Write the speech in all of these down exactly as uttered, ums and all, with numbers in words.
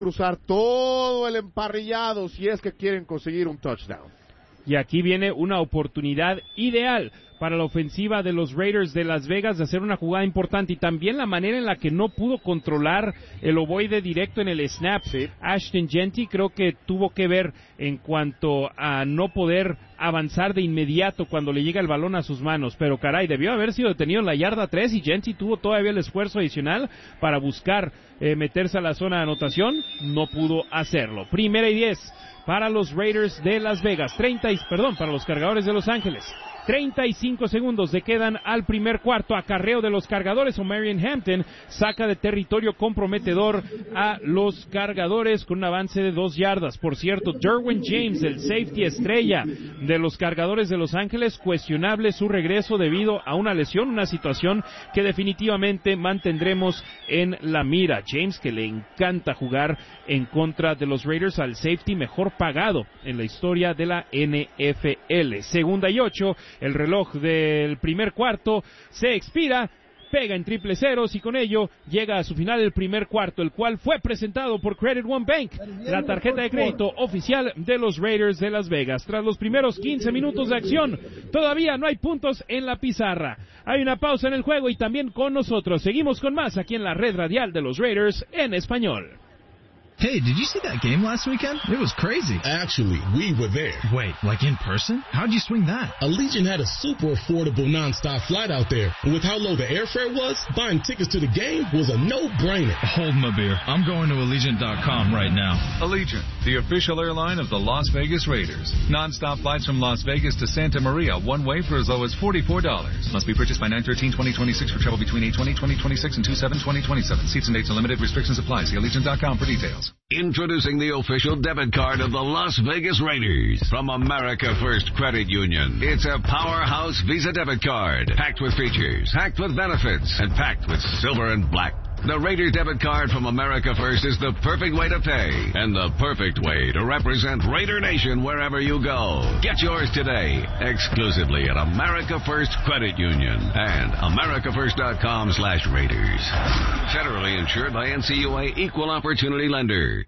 cruzar todo el emparrillado si es que quieren conseguir un touchdown. Y aquí viene una oportunidad ideal para la ofensiva de los Raiders de Las Vegas de hacer una jugada importante, y también la manera en la que no pudo controlar el ovoide directo en el snap. Sí. Ashton Jeanty creo que tuvo que ver en cuanto a no poder avanzar de inmediato cuando le llega el balón a sus manos, pero caray, debió haber sido detenido en la yarda tres y Jeanty tuvo todavía el esfuerzo adicional para buscar eh, meterse a la zona de anotación, no pudo hacerlo. Primera y diez para los Raiders de Las Vegas, treinta, perdón, para los Cargadores de Los Ángeles. treinta y cinco segundos le quedan al primer cuarto. Acarreo de los Cargadores. O'Marion Hampton saca de territorio comprometedor a los Cargadores con un avance de dos yardas. Por cierto, Derwin James, el safety estrella de los Cargadores de Los Ángeles, cuestionable su regreso debido a una lesión, una situación que definitivamente mantendremos en la mira. James, que le encanta jugar en contra de los Raiders, al safety mejor pagado en la historia de la N F L. Segunda y ocho. El reloj del primer cuarto se expira, pega en triple ceros y con ello llega a su final el primer cuarto, el cual fue presentado por Credit One Bank, la tarjeta de crédito oficial de los Raiders de Las Vegas. Tras los primeros quince minutos de acción, todavía no hay puntos en la pizarra. Hay una pausa en el juego y también con nosotros. Seguimos con más aquí en la red radial de los Raiders en español. Hey, did you see that game last weekend? It was crazy. Actually, we were there. Wait, like in person? How'd you swing that? Allegiant had a super affordable non-stop flight out there. And with how low the airfare was, buying tickets to the game was a no-brainer. Hold my beer. I'm going to Allegiant dot com right now. Allegiant, the official airline of the Las Vegas Raiders. Non-stop flights from Las Vegas to Santa Maria, one way for as low as forty-four dollars. Must be purchased by nine thirteen twenty twenty-six for travel between eight twenty twenty twenty-six and two seven twenty twenty-seven. Seats and dates are limited. Restrictions apply. See Allegiant dot com for details. Introducing the official debit card of the Las Vegas Raiders from America First Credit Union. It's a powerhouse Visa debit card, packed with features, packed with benefits, and packed with silver and black. The Raiders debit card from America First is the perfect way to pay and the perfect way to represent Raider Nation wherever you go. Get yours today, exclusively at America First Credit Union and America First dot com slash Raiders. Federally insured by N C U A Equal Opportunity Lender.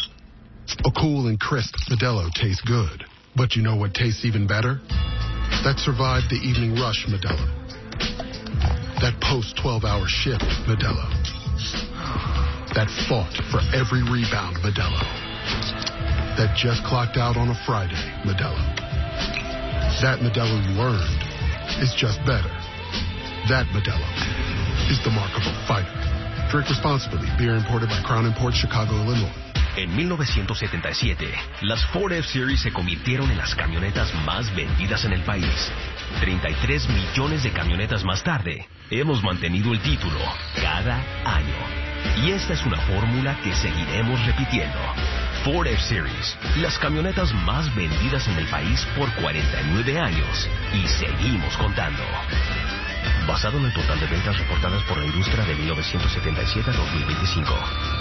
A cool and crisp Modelo tastes good. But you know what tastes even better? That survived the evening rush Modelo. That post twelve hour shift Modelo. That fought for every rebound Modelo. That just clocked out on a Friday Modelo. That Modelo you earned is just better. That Modelo is the mark of a fighter. Drink responsibly. Beer imported by Crown Imports, Chicago, Illinois. En mil novecientos setenta y siete, las Ford F-Series se convirtieron en las camionetas más vendidas en el país. treinta y tres millones de camionetas más tarde, hemos mantenido el título cada año. Y esta es una fórmula que seguiremos repitiendo. Ford F-Series, las camionetas más vendidas en el país por cuarenta y nueve años. Y seguimos contando. Basado en el total de ventas reportadas por la industria de mil novecientos setenta y siete a dos mil veinticinco.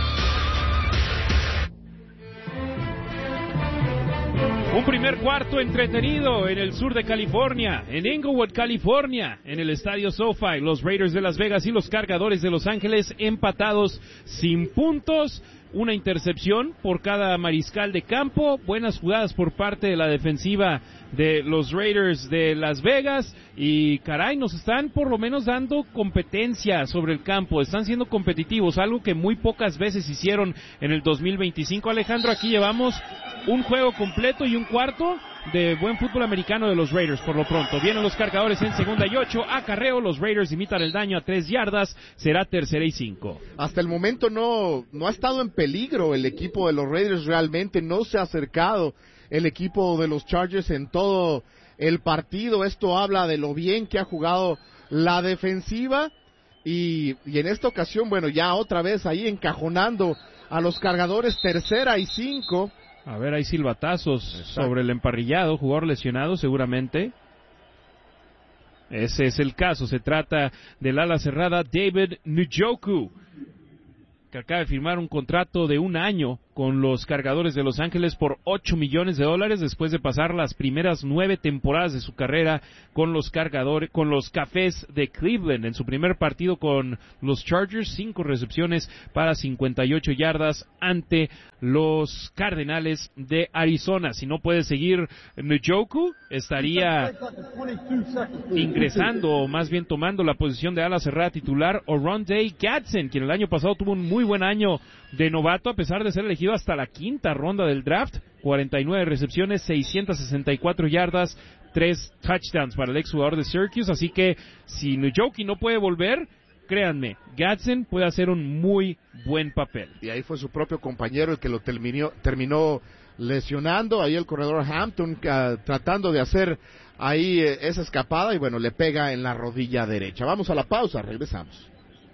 Un primer cuarto entretenido en el sur de California, en Inglewood, California, en el estadio SoFi. Los Raiders de Las Vegas y los Cargadores de Los Ángeles empatados sin puntos. Una intercepción por cada mariscal de campo, buenas jugadas por parte de la defensiva de los Raiders de Las Vegas y caray, nos están por lo menos dando competencia sobre el campo, están siendo competitivos, algo que muy pocas veces hicieron en el dos mil veinticinco. Alejandro, aquí llevamos un juego completo y un cuarto de buen fútbol americano de los Raiders por lo pronto. Vienen los Cargadores en segunda y ocho, acarreo, los Raiders imitan el daño a tres yardas, será tercera y cinco. Hasta el momento no, no ha estado en peligro el equipo de los Raiders, realmente no se ha acercado el equipo de los Chargers en todo el partido. Esto habla de lo bien que ha jugado la defensiva y, y en esta ocasión, bueno, ya otra vez ahí encajonando a los Cargadores, tercera y cinco. A ver, hay silbatazos Exacto. sobre el emparrillado, jugador lesionado seguramente. Ese es el caso, se trata del ala cerrada David Njoku, que acaba de firmar un contrato de un año con los Cargadores de Los Ángeles por ocho millones de dólares después de pasar las primeras nueve temporadas de su carrera con los Cargadores, con los Cafés de Cleveland. En su primer partido con los Chargers, cinco recepciones para cincuenta y ocho yardas ante los Cardenales de Arizona. Si no puede seguir Njoku, estaría ingresando, o más bien tomando la posición de ala cerrada titular Oronde Gadsden, quien el año pasado tuvo un muy buen año de novato, a pesar de ser elegido hasta la quinta ronda del draft. cuarenta y nueve recepciones, seiscientas sesenta y cuatro yardas, tres touchdowns para el exjugador de Syracuse. Así que si Njoku no puede volver, créanme, Gadsden puede hacer un muy buen papel. Y ahí fue su propio compañero el que lo terminó, terminó lesionando. Ahí el corredor Hampton uh, tratando de hacer ahí eh, esa escapada y bueno, le pega en la rodilla derecha. Vamos a la pausa, regresamos.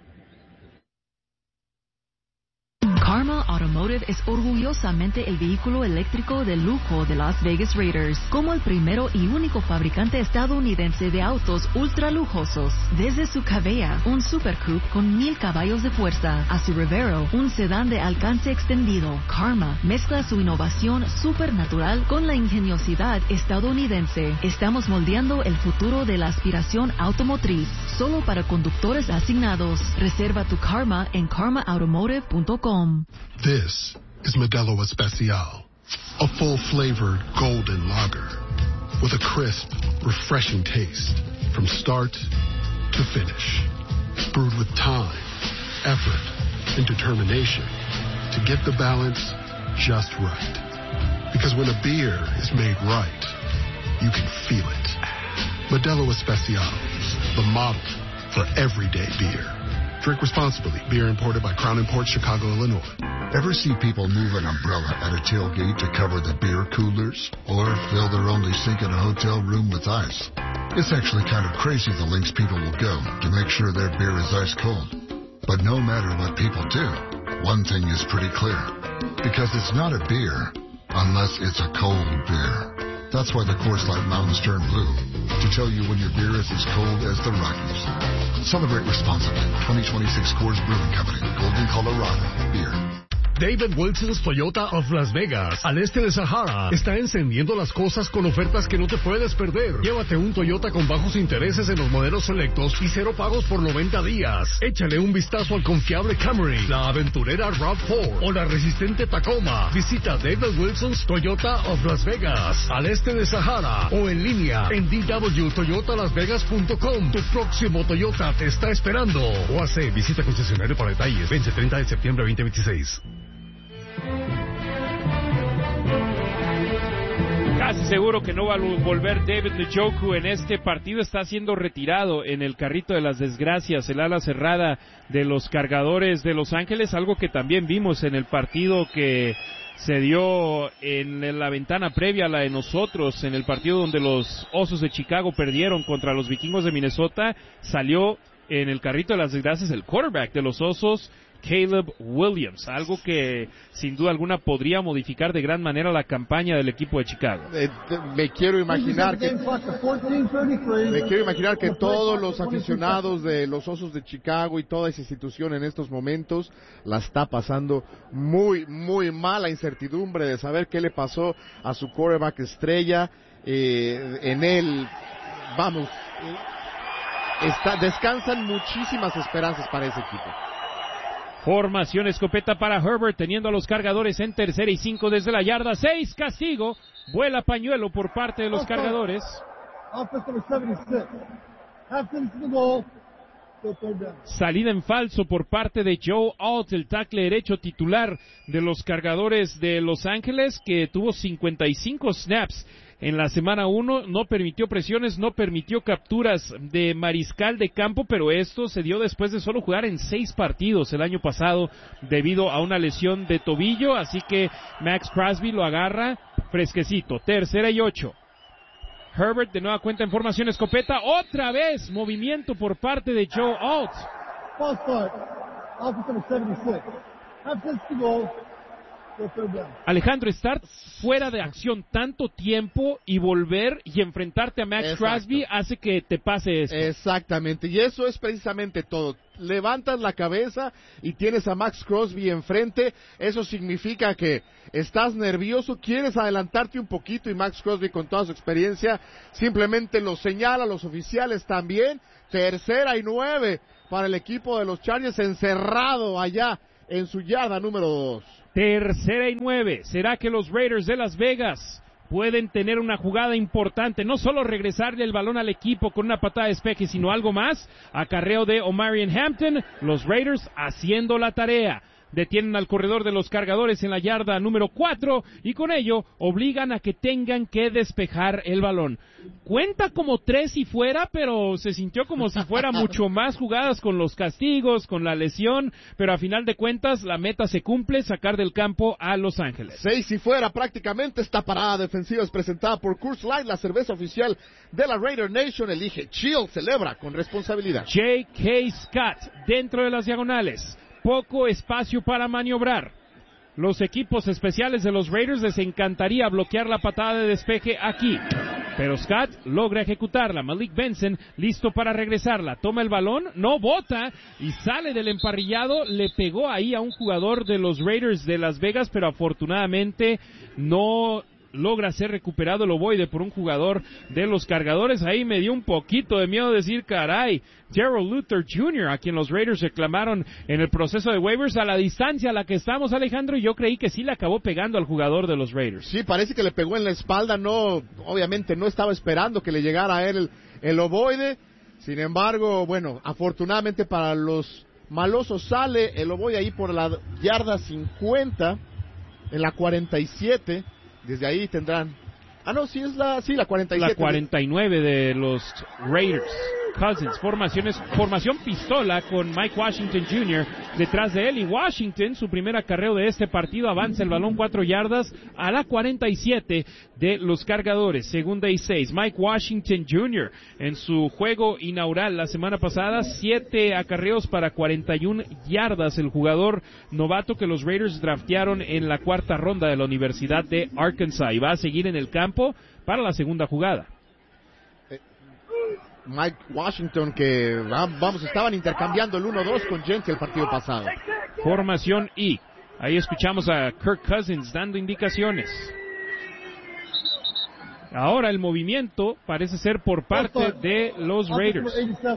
Karma Automotive es orgullosamente el vehículo eléctrico de lujo de Las Vegas Raiders, como el primero y único fabricante estadounidense de autos ultra lujosos. Desde su Cavea, un Super Coupe con mil caballos de fuerza, a su Revero, un sedán de alcance extendido, Karma mezcla su innovación supernatural con la ingeniosidad estadounidense. Estamos moldeando el futuro de la aspiración automotriz, solo para conductores asignados. Reserva tu Karma en karma automotive punto com. This is Modelo Especial, a full-flavored golden lager with a crisp, refreshing taste from start to finish. Brewed with time, effort, and determination to get the balance just right. Because when a beer is made right, you can feel it. Modelo Especial, the model for everyday beer. Drink responsibly. Beer imported by Crown Imports, Chicago, Illinois. Ever see people move an umbrella at a tailgate to cover the beer coolers? Or fill their only sink in a hotel room with ice? It's actually kind of crazy the lengths people will go to make sure their beer is ice cold. But no matter what people do, one thing is pretty clear. Because it's not a beer unless it's a cold beer. That's why the Coors Light Mountains turn blue, to tell you when your beer is as cold as the Rockies. Celebrate responsibly. twenty twenty-six Coors Brewing Company, Golden, Colorado. Beer. David Wilson's Toyota of Las Vegas, al este de Sahara, está encendiendo las cosas con ofertas que no te puedes perder. Llévate un Toyota con bajos intereses en los modelos selectos y cero pagos por noventa días. Échale un vistazo al confiable Camry, la aventurera RAV cuatro o la resistente Tacoma. Visita David Wilson's Toyota of Las Vegas, al este de Sahara, o en línea en d w toyota las vegas punto com. Tu próximo Toyota te está esperando. O hace visita concesionario para detalles. Vence treinta de septiembre veinte veintiséis. Casi seguro que no va a volver David Njoku en este partido. Está siendo retirado en el carrito de las desgracias, el ala cerrada de los Cargadores de Los Ángeles, algo que también vimos en el partido que se dio en la ventana previa a la de nosotros, en el partido donde los Osos de Chicago perdieron contra los Vikingos de Minnesota. Salió en el carrito de las desgracias el quarterback de los Osos, Caleb Williams, algo que sin duda alguna podría modificar de gran manera la campaña del equipo de Chicago. Eh, me quiero imaginar que me quiero imaginar que todos los aficionados de los Osos de Chicago y toda esa institución en estos momentos la está pasando muy muy mal, la incertidumbre de saber qué le pasó a su quarterback estrella. Eh, en él, vamos, está, descansan muchísimas esperanzas para ese equipo. Formación escopeta para Herbert, teniendo a los Cargadores en tercera y cinco desde la yarda seis. Castigo, vuela pañuelo por parte de los Cargadores. Salida en falso por parte de Joe Alt, el tackle derecho titular de los Cargadores de Los Ángeles, que tuvo cincuenta y cinco snaps en la semana uno, no permitió presiones, no permitió capturas de mariscal de campo, pero esto se dio después de solo jugar en seis partidos el año pasado debido a una lesión de tobillo, así que Max Crosby lo agarra fresquecito. Tercera y ocho. Herbert de nueva cuenta en formación escopeta, otra vez movimiento por parte de Joe Alt. Alejandro, estar fuera de acción tanto tiempo y volver y enfrentarte a Max Crosby hace que te pase esto. Exactamente, y eso es precisamente todo. levantas la cabeza y tienes a Max Crosby enfrente, eso significa que estás nervioso, quieres adelantarte un poquito y Max Crosby con toda su experiencia simplemente lo señala, los oficiales también. Tercera y nueve para el equipo de los Chargers, encerrado allá en su yarda número dos. Tercera y nueve. ¿Será que los Raiders de Las Vegas pueden tener una jugada importante? No solo regresarle el balón al equipo con una patada de despeje, sino algo más. Acarreo de Omarion Hampton, los Raiders haciendo la tarea. Detienen al corredor de los Cargadores en la yarda número cuatro y con ello obligan a que tengan que despejar el balón. Cuenta como tres y fuera, pero se sintió como si fuera mucho más jugadas con los castigos, con la lesión, pero a final de cuentas la meta se cumple, sacar del campo a Los Ángeles. Seis y fuera prácticamente. Esta parada defensiva es presentada por Coors Light, la cerveza oficial de la Raider Nation. Elige Chill, celebra con responsabilidad. J K. Scott dentro de las diagonales. Poco espacio para maniobrar. Los equipos especiales de los Raiders les encantaría bloquear la patada de despeje aquí, pero Scott logra ejecutarla. Malik Benson listo para regresarla. Toma el balón, no bota y sale del emparrillado. Le pegó ahí a un jugador de los Raiders de Las Vegas, pero afortunadamente no logra ser recuperado el ovoide por un jugador de los Cargadores. Ahí me dio un poquito de miedo decir, caray, Gerald Luther junior, a quien los Raiders reclamaron en el proceso de waivers, a la distancia a la que estamos, Alejandro, y yo creí que sí le acabó pegando al jugador de los Raiders. Sí, parece que le pegó en la espalda, no, obviamente no estaba esperando que le llegara a él el, el ovoide. Sin embargo, bueno, afortunadamente para los malosos sale el ovoide ahí por la yarda cincuenta, en la cuarenta y siete. Desde ahí tendrán... Ah, no, sí es la, sí, la cuarenta y siete. La cuarenta y nueve de los Raiders. Cousins, formaciones, formación pistola con Mike Washington junior detrás de él, y Washington, su primer acarreo de este partido, avanza el balón cuatro yardas a la cuarenta y siete de los Cargadores. Segunda y seis. Mike Washington junior en su juego inaugural la semana pasada, siete acarreos para cuarenta y una yardas. El jugador novato que los Raiders draftearon en la cuarta ronda de la Universidad de Arkansas, y va a seguir en el campo para la segunda jugada. Mike Washington, que vamos, estaban intercambiando el uno dos con Jensen el partido pasado. Formación I. Ahí escuchamos a Kirk Cousins dando indicaciones. Ahora el movimiento parece ser por parte de los Raiders.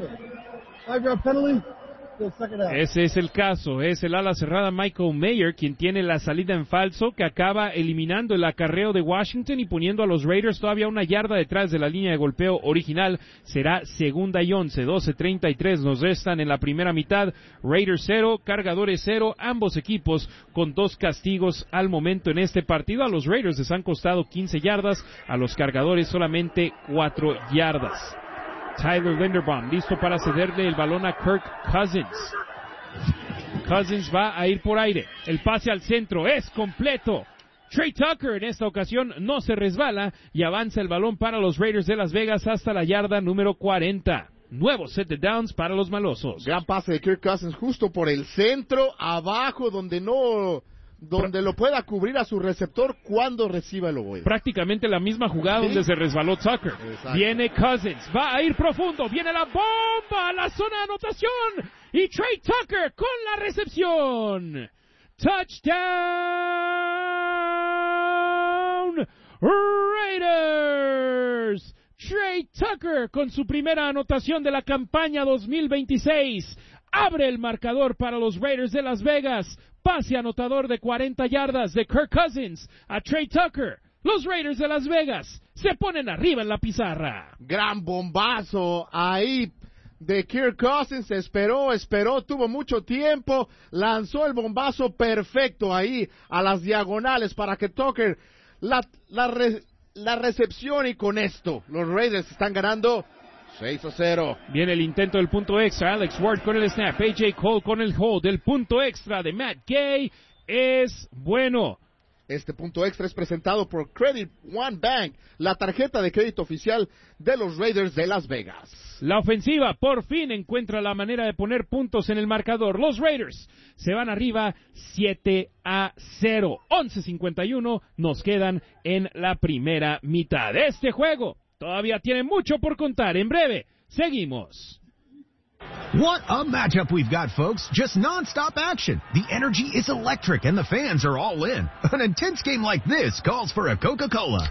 Ese es el caso, es el ala cerrada Michael Mayer quien tiene la salida en falso, que acaba eliminando el acarreo de Washington y poniendo a los Raiders todavía una yarda detrás de la línea de golpeo original. Será segunda y once, doce treinta y tres nos restan en la primera mitad. Raiders cero, Cargadores cero, ambos equipos con dos castigos al momento en este partido. A los Raiders les han costado quince yardas, a los Cargadores solamente cuatro yardas. Tyler Linderbaum listo para cederle el balón a Kirk Cousins. Cousins va a ir por aire. El pase al centro es completo. Trey Tucker en esta ocasión no se resbala y avanza el balón para los Raiders de Las Vegas hasta la yarda número cuarenta. Nuevo set de downs para los malosos. Gran pase de Kirk Cousins justo por el centro, abajo, donde no... donde lo pueda cubrir a su receptor cuando reciba el ovoide. Prácticamente la misma jugada ¿sí? donde se resbaló Tucker. Exacto. Viene Cousins, va a ir profundo, viene la bomba a la zona de anotación y Trey Tucker con la recepción. Touchdown Raiders. Trey Tucker con su primera anotación de la campaña dos mil veintiséis. Abre el marcador para los Raiders de Las Vegas. Pase anotador de cuarenta yardas de Kirk Cousins a Trey Tucker. Los Raiders de Las Vegas se ponen arriba en la pizarra. Gran bombazo ahí de Kirk Cousins. Esperó, esperó, tuvo mucho tiempo. Lanzó el bombazo perfecto ahí a las diagonales para que Tucker la, la, re, la recepción, y con esto los Raiders están ganando seis a cero. Viene el intento del punto extra. Alex Ward con el snap. A J Cole con el hold. El punto extra de Matt Gay es bueno. Este punto extra es presentado por Credit One Bank, la tarjeta de crédito oficial de los Raiders de Las Vegas. La ofensiva por fin encuentra la manera de poner puntos en el marcador. Los Raiders se van arriba siete a cero. once cincuenta y uno nos quedan en la primera mitad. Este juego todavía tiene mucho por contar. En breve, seguimos. What a matchup we've got, folks. Just non-stop action. The energy is electric and the fans are all in. An intense game like this calls for a Coca-Cola.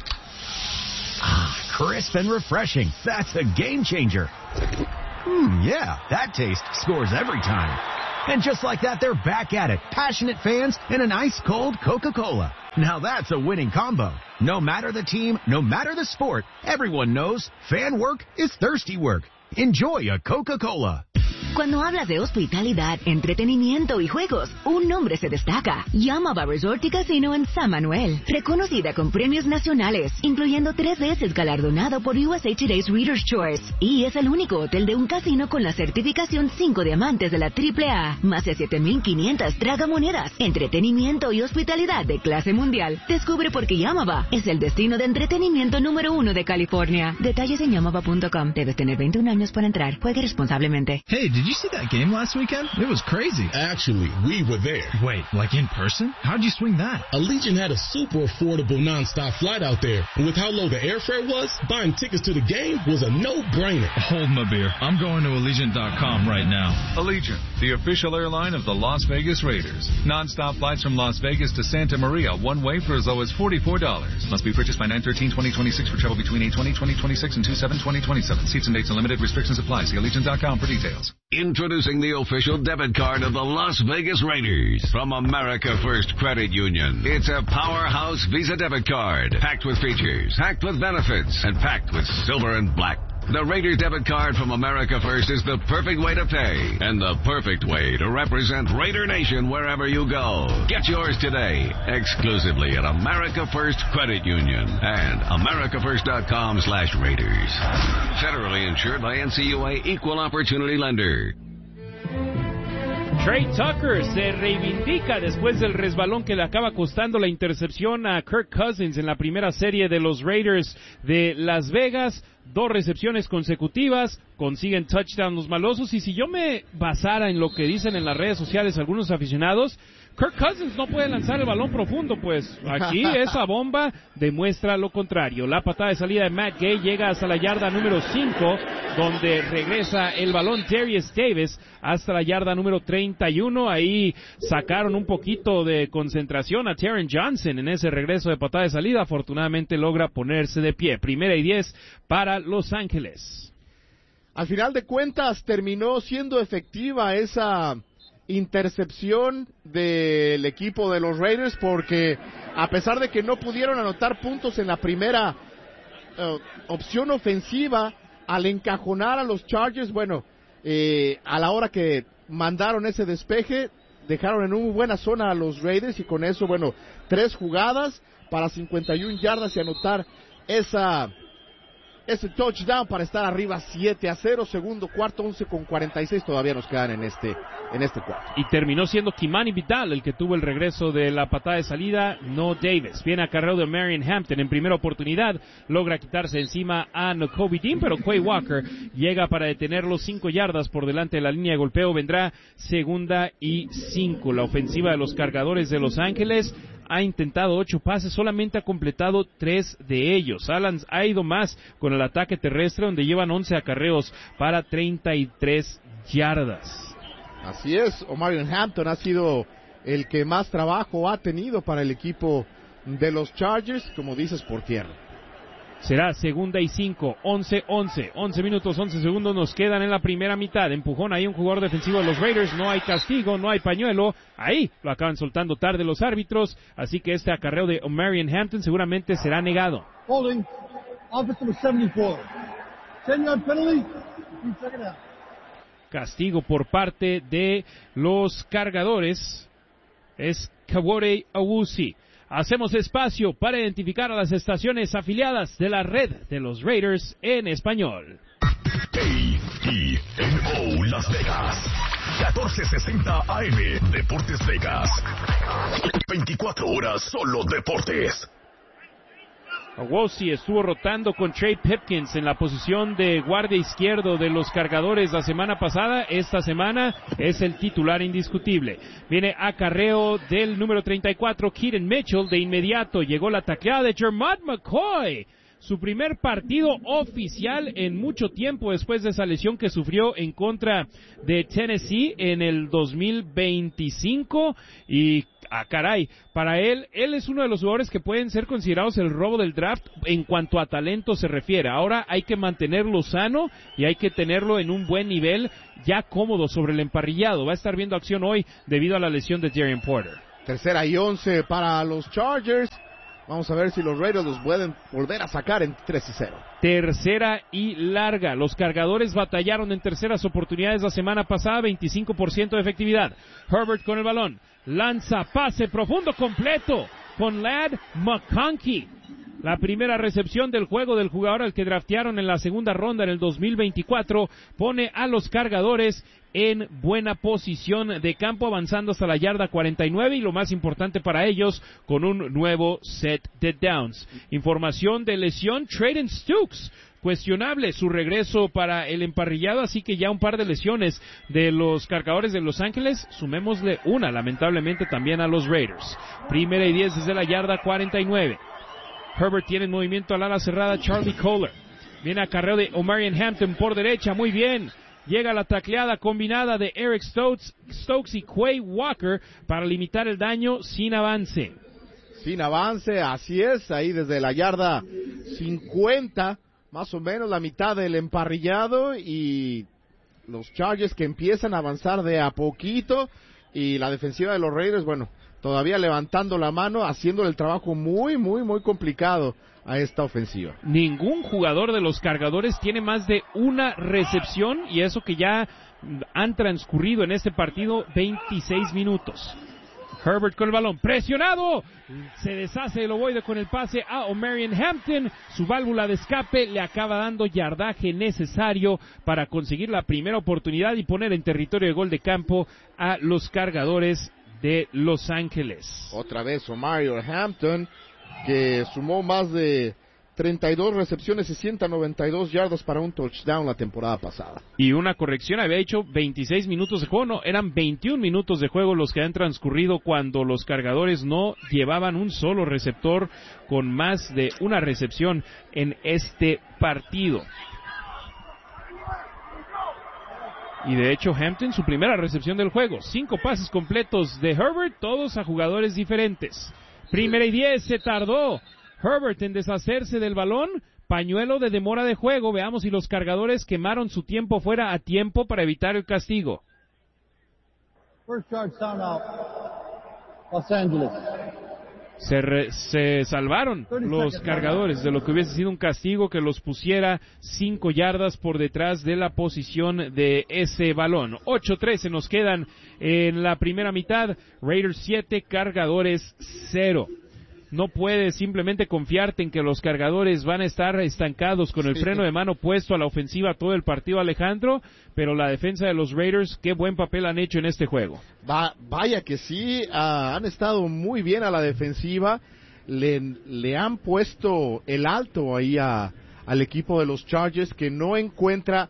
Ah, crisp and refreshing. That's a game changer. Hmm, yeah, that taste scores every time. And just like that, they're back at it. Passionate fans and an ice-cold Coca-Cola. Now that's a winning combo. No matter the team, no matter the sport, everyone knows fan work is thirsty work. Enjoy a Coca-Cola. Cuando hablas de hospitalidad, entretenimiento y juegos, un nombre se destaca. Yamava Resort y Casino en San Manuel. Reconocida con premios nacionales, incluyendo tres veces galardonado por U S A Today's Reader's Choice. Y es el único hotel de un casino con la certificación cinco diamantes de la triple A. Más de siete mil quinientas tragamonedas. Entretenimiento y hospitalidad de clase mundial. Descubre por qué Yamava es el destino de entretenimiento número uno de California. Detalles en yamava punto com. Debes tener veintiún años para entrar. Juegue responsablemente. Hey, did you see that game last weekend? It was crazy. Actually, we were there. Wait, like in person? How'd you swing that? Allegiant had a super affordable nonstop flight out there. And with how low the airfare was, buying tickets to the game was a no-brainer. Hold my beer. I'm going to Allegiant dot com right now. Allegiant, the official airline of the Las Vegas Raiders. Nonstop flights from Las Vegas to Santa Maria, one way for as low as forty-four dollars. Must be purchased by nine thirteen twenty twenty-six for travel between eight twenty twenty twenty-six and two seven twenty twenty-seven. Seats and dates and limited restrictions apply. See Allegiant dot com for details. Introducing the official debit card of the Las Vegas Raiders from America First Credit Union. It's a powerhouse Visa debit card, packed with features, packed with benefits, and packed with silver and black. The Raiders debit card from America First is the perfect way to pay and the perfect way to represent Raider Nation wherever you go. Get yours today, exclusively at America First Credit Union and America First dot com slash Raiders. Federally insured by N C U A Equal Opportunity Lender. Trey Tucker se reivindica después del resbalón que le acaba costando la intercepción a Kirk Cousins en la primera serie de los Raiders de Las Vegas. Dos recepciones consecutivas, consiguen touchdown los malosos, y si yo me basara en lo que dicen en las redes sociales algunos aficionados, Kirk Cousins no puede lanzar el balón profundo, pues aquí esa bomba demuestra lo contrario. La patada de salida de Matt Gay llega hasta la yarda número cinco, donde regresa el balón Darius Davis hasta la yarda número treinta y uno. Ahí sacaron un poquito de concentración a Taron Johnson en ese regreso de patada de salida. Afortunadamente logra ponerse de pie. Primera y diez para Los Ángeles. Al final de cuentas terminó siendo efectiva esa intercepción del equipo de los Raiders, porque a pesar de que no pudieron anotar puntos en la primera uh, opción ofensiva, al encajonar a los Chargers, bueno, eh, a la hora que mandaron ese despeje, dejaron en una buena zona a los Raiders, y con eso, bueno, tres jugadas para cincuenta y una yardas y anotar esa ese touchdown para estar arriba siete a cero. Segundo cuarto, once con cuarenta y seis todavía nos quedan en este en este cuarto. Y terminó siendo Kimani Vidal el que tuvo el regreso de la patada de salida, no Davis. Viene acarreo de Marion Hampton en primera oportunidad, logra quitarse encima a Nakobe Dean, pero Quay Walker llega para detenerlo cinco yardas por delante de la línea de golpeo. Vendrá segunda y cinco. La ofensiva de los Cargadores de Los Ángeles ha intentado ocho pases, solamente ha completado tres de ellos. Alan ha ido más con el ataque terrestre, donde llevan once acarreos para treinta y tres yardas. Así es, Omarion Hampton ha sido el que más trabajo ha tenido para el equipo de los Chargers, como dices, por tierra. Será segunda y cinco, once once, once minutos, once segundos nos quedan en la primera mitad. Empujón ahí un jugador defensivo de los Raiders, no hay castigo, no hay pañuelo. Ahí lo acaban soltando tarde los árbitros, así que este acarreo de Omarion Hampton seguramente será negado. Holding, offensive setenta y cuatro. ten yard penalty, check it out. Castigo por parte de los Cargadores. Es Kawore Awusi. Hacemos espacio para identificar a las estaciones afiliadas de la red de los Raiders en español. A E N O Las Vegas, catorce sesenta A M, Deportes Vegas. veinticuatro horas solo deportes. Awusi estuvo rotando con Trey Pipkins en la posición de guardia izquierdo de los Cargadores la semana pasada. Esta semana es el titular indiscutible. Viene acarreo del número treinta y cuatro, Keaton Mitchell. De inmediato llegó la tacleada de Jermad McCoy. su primer partido oficial en mucho tiempo después de esa lesión que sufrió en contra de Tennessee en el dos mil veinticinco y ah, caray, para él, él es uno de los jugadores que pueden ser considerados el robo del draft en cuanto a talento se refiere. Ahora hay que mantenerlo sano y hay que tenerlo en un buen nivel, ya cómodo sobre el emparrillado. Va a estar viendo acción hoy debido a la lesión de Darian Porter. Tercera y once para los Chargers. Vamos a ver si los Raiders los pueden volver a sacar en tres y cero. Tercera y larga. Los cargadores batallaron en terceras oportunidades la semana pasada, veinticinco por ciento de efectividad. Herbert con el balón. Lanza, pase profundo completo con Ladd McConkey. La primera recepción del juego del jugador al que draftearon en la segunda ronda en el dos mil veinticuatro pone a los cargadores en buena posición de campo, avanzando hasta la yarda cuarenta y nueve y lo más importante para ellos, con un nuevo set de downs. Información de lesión, Trayden Stukes, cuestionable su regreso para el emparrillado, así que ya un par de lesiones de los cargadores de Los Ángeles, sumémosle una lamentablemente también a los Raiders. Primera y diez desde la yarda cuarenta y nueve. Herbert tiene en movimiento al ala cerrada Charlie Kohler. Viene acarreo de Omarion Hampton por derecha, muy bien. Llega la tacleada combinada de Eric Stokes, Stokes y Quay Walker para limitar el daño sin avance. Sin avance, así es, ahí desde la yarda cincuenta, más o menos la mitad del emparrillado, y los Chargers que empiezan a avanzar de a poquito, y la defensiva de los Raiders, bueno, todavía levantando la mano, haciéndole el trabajo muy, muy, muy complicado a esta ofensiva. Ningún jugador de los cargadores tiene más de una recepción, y eso que ya han transcurrido en este partido veintiséis minutos. Herbert con el balón, presionado, se deshace el ovoide con el pase a Omarion Hampton, su válvula de escape le acaba dando yardaje necesario para conseguir la primera oportunidad y poner en territorio de gol de campo a los cargadores de Los Ángeles. Otra vez Omarion Hampton, que sumó más de treinta y dos recepciones y ciento noventa y dos yardas para un touchdown la temporada pasada. Y una corrección, había hecho veintiséis minutos de juego, no, eran veintiún minutos de juego los que han transcurrido cuando los cargadores no llevaban un solo receptor con más de una recepción en este partido. Y de hecho Hampton, su primera recepción del juego, cinco pases completos de Herbert, todos a jugadores diferentes. Primera y diez, se tardó Herbert en deshacerse del balón, pañuelo de demora de juego. Veamos si los cargadores quemaron su tiempo fuera a tiempo para evitar el castigo. First charge sound out. Los Angeles. Se, re, se salvaron los cargadores de lo que hubiese sido un castigo que los pusiera cinco yardas por detrás de la posición de ese balón. ocho trece nos quedan en la primera mitad. Raiders siete, cargadores cero. No puedes simplemente confiarte en que los cargadores van a estar estancados con el freno de mano puesto a la ofensiva todo el partido, Alejandro, pero la defensa de los Raiders, qué buen papel han hecho en este juego. Va, vaya que sí, uh, han estado muy bien a la defensiva, le, le han puesto el alto ahí a, al equipo de los Chargers, que no encuentra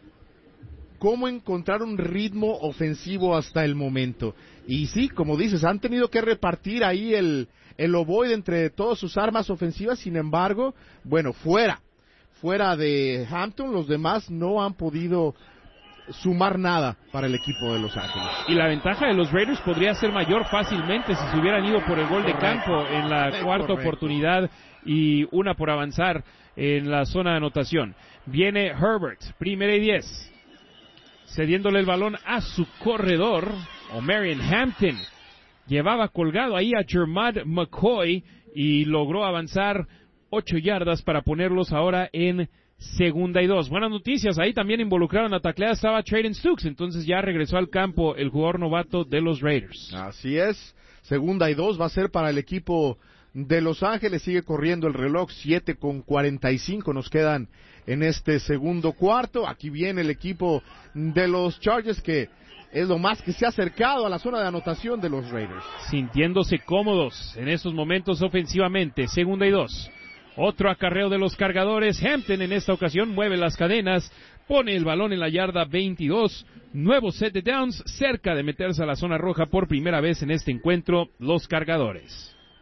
cómo encontrar un ritmo ofensivo hasta el momento. Y sí, como dices, han tenido que repartir ahí el el ovoide entre todas sus armas ofensivas. Sin embargo, bueno, fuera, fuera de Hampton, los demás no han podido sumar nada para el equipo de Los Ángeles. Y la ventaja de los Raiders podría ser mayor fácilmente si se hubieran ido por el gol de campo en la cuarta oportunidad y una por avanzar en la zona de anotación. Viene Herbert, primera y diez, cediéndole el balón a su corredor, Omarion Hampton. Llevaba colgado ahí a Jermad McCoy y logró avanzar ocho yardas para ponerlos ahora en segunda y dos. Buenas noticias, ahí también involucraron a tacleada estaba Trayden Stukes, entonces ya regresó al campo el jugador novato de los Raiders. Así es, segunda y dos va a ser para el equipo de Los Ángeles, sigue corriendo el reloj, siete con cuarenta y cinco nos quedan en este segundo cuarto. Aquí viene el equipo de los Chargers, que es lo más que se ha acercado a la zona de anotación de los Raiders. Sintiéndose cómodos en estos momentos ofensivamente. Segunda y dos. Otro acarreo de los cargadores. Hampton en esta ocasión mueve las cadenas, pone el balón en la yarda veintidós. Nuevo set de downs, cerca de meterse a la zona roja por primera vez en este encuentro, los cargadores.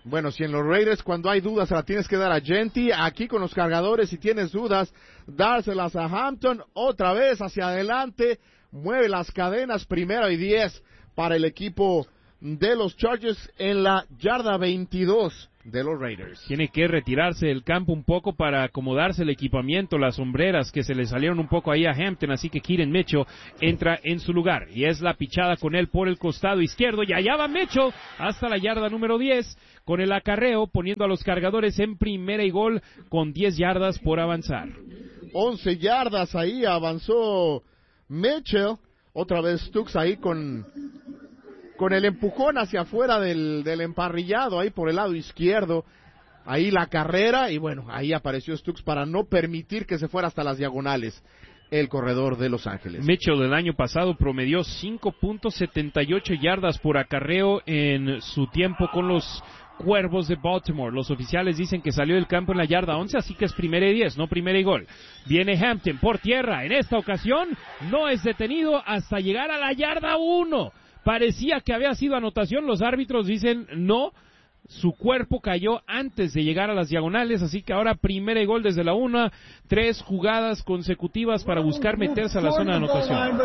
Bueno, si en los Raiders cuando hay dudas se la tienes que dar a Jeanty, aquí con los Cargadores si tienes dudas, dárselas a Hampton, otra vez hacia adelante, mueve las cadenas, primero y diez para el equipo de los Chargers en la yarda veintidós de los Raiders. Tiene que retirarse del campo un poco para acomodarse el equipamiento, las sombreras que se le salieron un poco ahí a Hampton, así que Keaton Mitchell entra en su lugar, y es la pichada con él por el costado izquierdo, y allá va Mitchell hasta la yarda número diez, con el acarreo, poniendo a los Cargadores en primera y gol, con diez yardas por avanzar. once yardas ahí avanzó Mitchell, otra vez Stooks ahí con... con el empujón hacia afuera del, del emparrillado, ahí por el lado izquierdo, ahí la carrera, y bueno, ahí apareció Stooks para no permitir que se fuera hasta las diagonales el corredor de Los Ángeles. Mitchell el año pasado promedió cinco punto setenta y ocho yardas por acarreo en su tiempo con los Cuervos de Baltimore. Los oficiales dicen que salió del campo en la yarda once, así que es primera y diez, no primera y gol. Viene Hampton por tierra, en esta ocasión no es detenido hasta llegar a la yarda uno. Parecía que había sido anotación, los árbitros dicen no, su cuerpo cayó antes de llegar a las diagonales, así que ahora primera y gol desde la una, tres jugadas consecutivas para buscar meterse a la zona de anotación.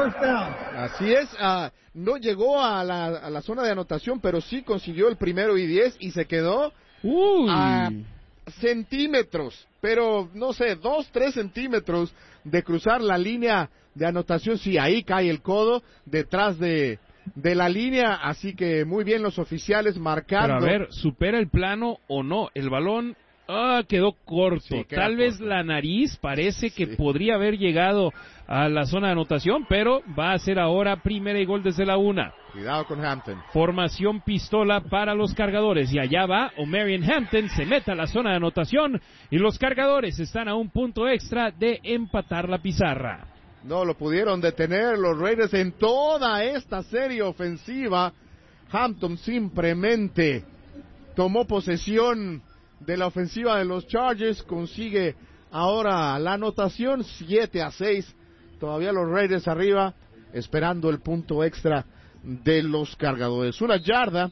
Así es, uh, no llegó a la, a la zona de anotación, pero sí consiguió el primero y diez y se quedó Uy. a centímetros, pero no sé, dos, tres centímetros de cruzar la línea de anotación. Sí, ahí cae el codo detrás de... de la línea, así que muy bien los oficiales marcando. Pero a ver, ¿supera el plano o no? El balón ah, quedó corto. Sí, Tal vez corto. la nariz parece que Sí. podría haber llegado a la zona de anotación, pero va a ser ahora primera y gol desde la una. Cuidado con Hampton. Formación pistola para los Cargadores, y allá va Omarion Hampton, se mete a la zona de anotación, y los Cargadores están a un punto extra de empatar la pizarra. No lo pudieron detener los Raiders en toda esta serie ofensiva. Hampton simplemente tomó posesión de la ofensiva de los Chargers, consigue ahora la anotación, siete a seis. Todavía los Raiders arriba, esperando el punto extra de los Cargadores. Una yarda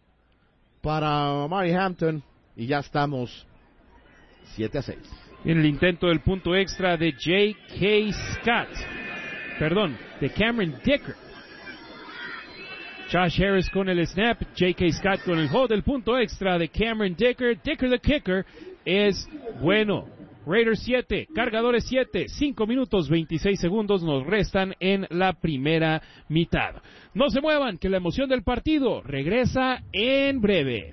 para Omari Hampton y ya estamos siete a seis. En el intento del punto extra de J K. Scott, perdón, de Cameron Dicker. Josh Harris con el snap, J K. Scott con el hold, el punto extra de Cameron Dicker. Dicker the kicker es bueno. Raiders siete, Cargadores siete, cinco minutos veintiséis segundos nos restan en la primera mitad. No se muevan, que la emoción del partido regresa en breve.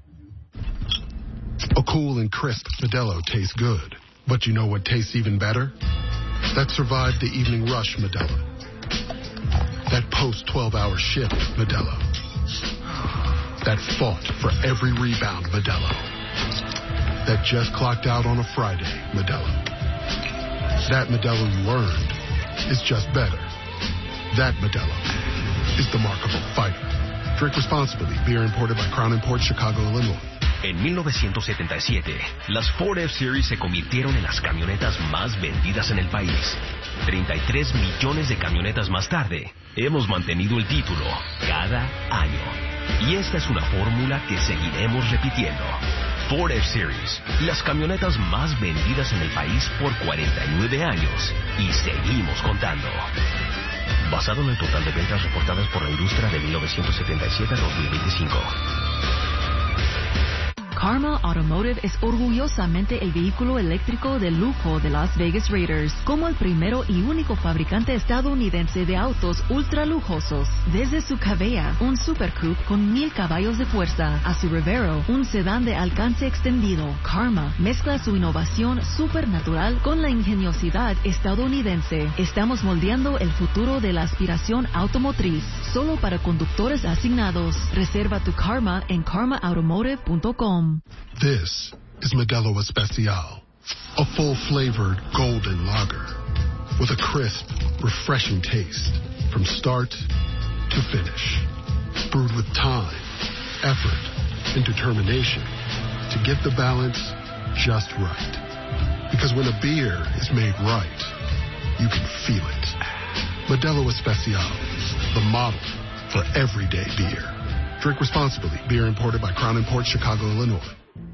A cool and crisp Modelo tastes good. But you know what tastes even better? That survived the evening rush Modelo. That post twelve hour shift Modelo. That fought for every rebound Modelo. That just clocked out on a Friday Modelo. That Modelo you earned is just better. That Modelo is the mark of a fighter. Drink responsibly. Beer imported by Crown Imports, Chicago, Illinois. En mil novecientos setenta y siete, las Ford F-Series se convirtieron en las camionetas más vendidas en el país. treinta y tres millones de camionetas más tarde, hemos mantenido el título cada año. Y esta es una fórmula que seguiremos repitiendo. Ford F-Series, las camionetas más vendidas en el país por cuarenta y nueve años. Y seguimos contando. Basado en el total de ventas reportadas por la industria de mil novecientos setenta y siete a dos mil veinticinco. Karma Automotive es orgullosamente el vehículo eléctrico de lujo de Las Vegas Raiders, como el primero y único fabricante estadounidense de autos ultra lujosos. Desde su Cabella, un Super Coupe con mil caballos de fuerza, a su Revero, un sedán de alcance extendido, Karma mezcla su innovación supernatural con la ingeniosidad estadounidense. Estamos moldeando el futuro de la aspiración automotriz, solo para conductores asignados. Reserva tu Karma en karma automotive punto com. This is Modelo Especial, a full-flavored golden lager with a crisp, refreshing taste from start to finish. Brewed with time, effort, and determination to get the balance just right. Because when a beer is made right, you can feel it. Modelo Especial, the model for everyday beer. Drink responsibly. Beer imported by Crown Imports, Chicago, Illinois.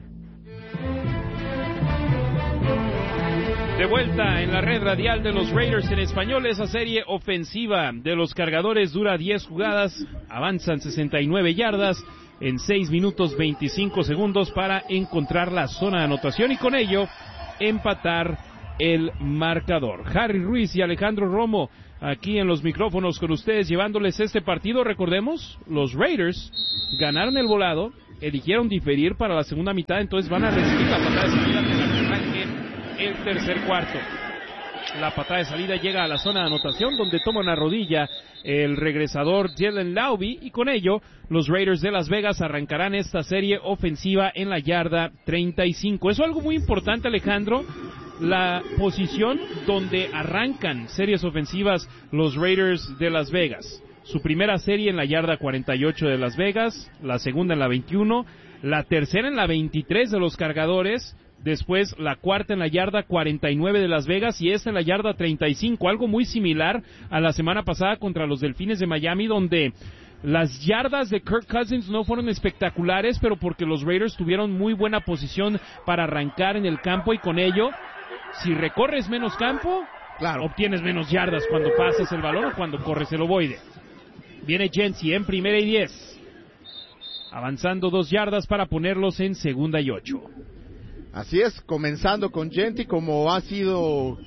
De vuelta en la red radial de los Raiders en español, esa serie ofensiva de los Cargadores dura diez jugadas, avanzan sesenta y nueve yardas en seis minutos veinticinco segundos para encontrar la zona de anotación y con ello empatar el marcador. Harry Ruiz y Alejandro Romo aquí en los micrófonos con ustedes llevándoles este partido. Recordemos, los Raiders ganaron el volado, eligieron diferir para la segunda mitad, entonces van a recibir la patada de salida de la arranque el tercer cuarto. La patada de salida llega a la zona de anotación donde toma una rodilla el regresador Jalen Lauby y con ello los Raiders de Las Vegas arrancarán esta serie ofensiva en la yarda treinta y cinco. Eso es algo muy importante, Alejandro, la posición donde arrancan series ofensivas los Raiders de Las Vegas. Su primera serie en la yarda cuarenta y ocho de Las Vegas, la segunda en la veintiuno, la tercera en la veintitrés de los Cargadores, después la cuarta en la yarda cuarenta y nueve de Las Vegas y esta en la yarda treinta y cinco, algo muy similar a la semana pasada contra los Delfines de Miami, donde las yardas de Kirk Cousins no fueron espectaculares, pero porque los Raiders tuvieron muy buena posición para arrancar en el campo y con ello, si recorres menos campo, claro, obtienes menos yardas cuando pasas el balón o cuando corres el ovoide. Viene Jency en primera y diez, avanzando dos yardas para ponerlos en segunda y ocho. Así es, comenzando con Jeanty como ha sido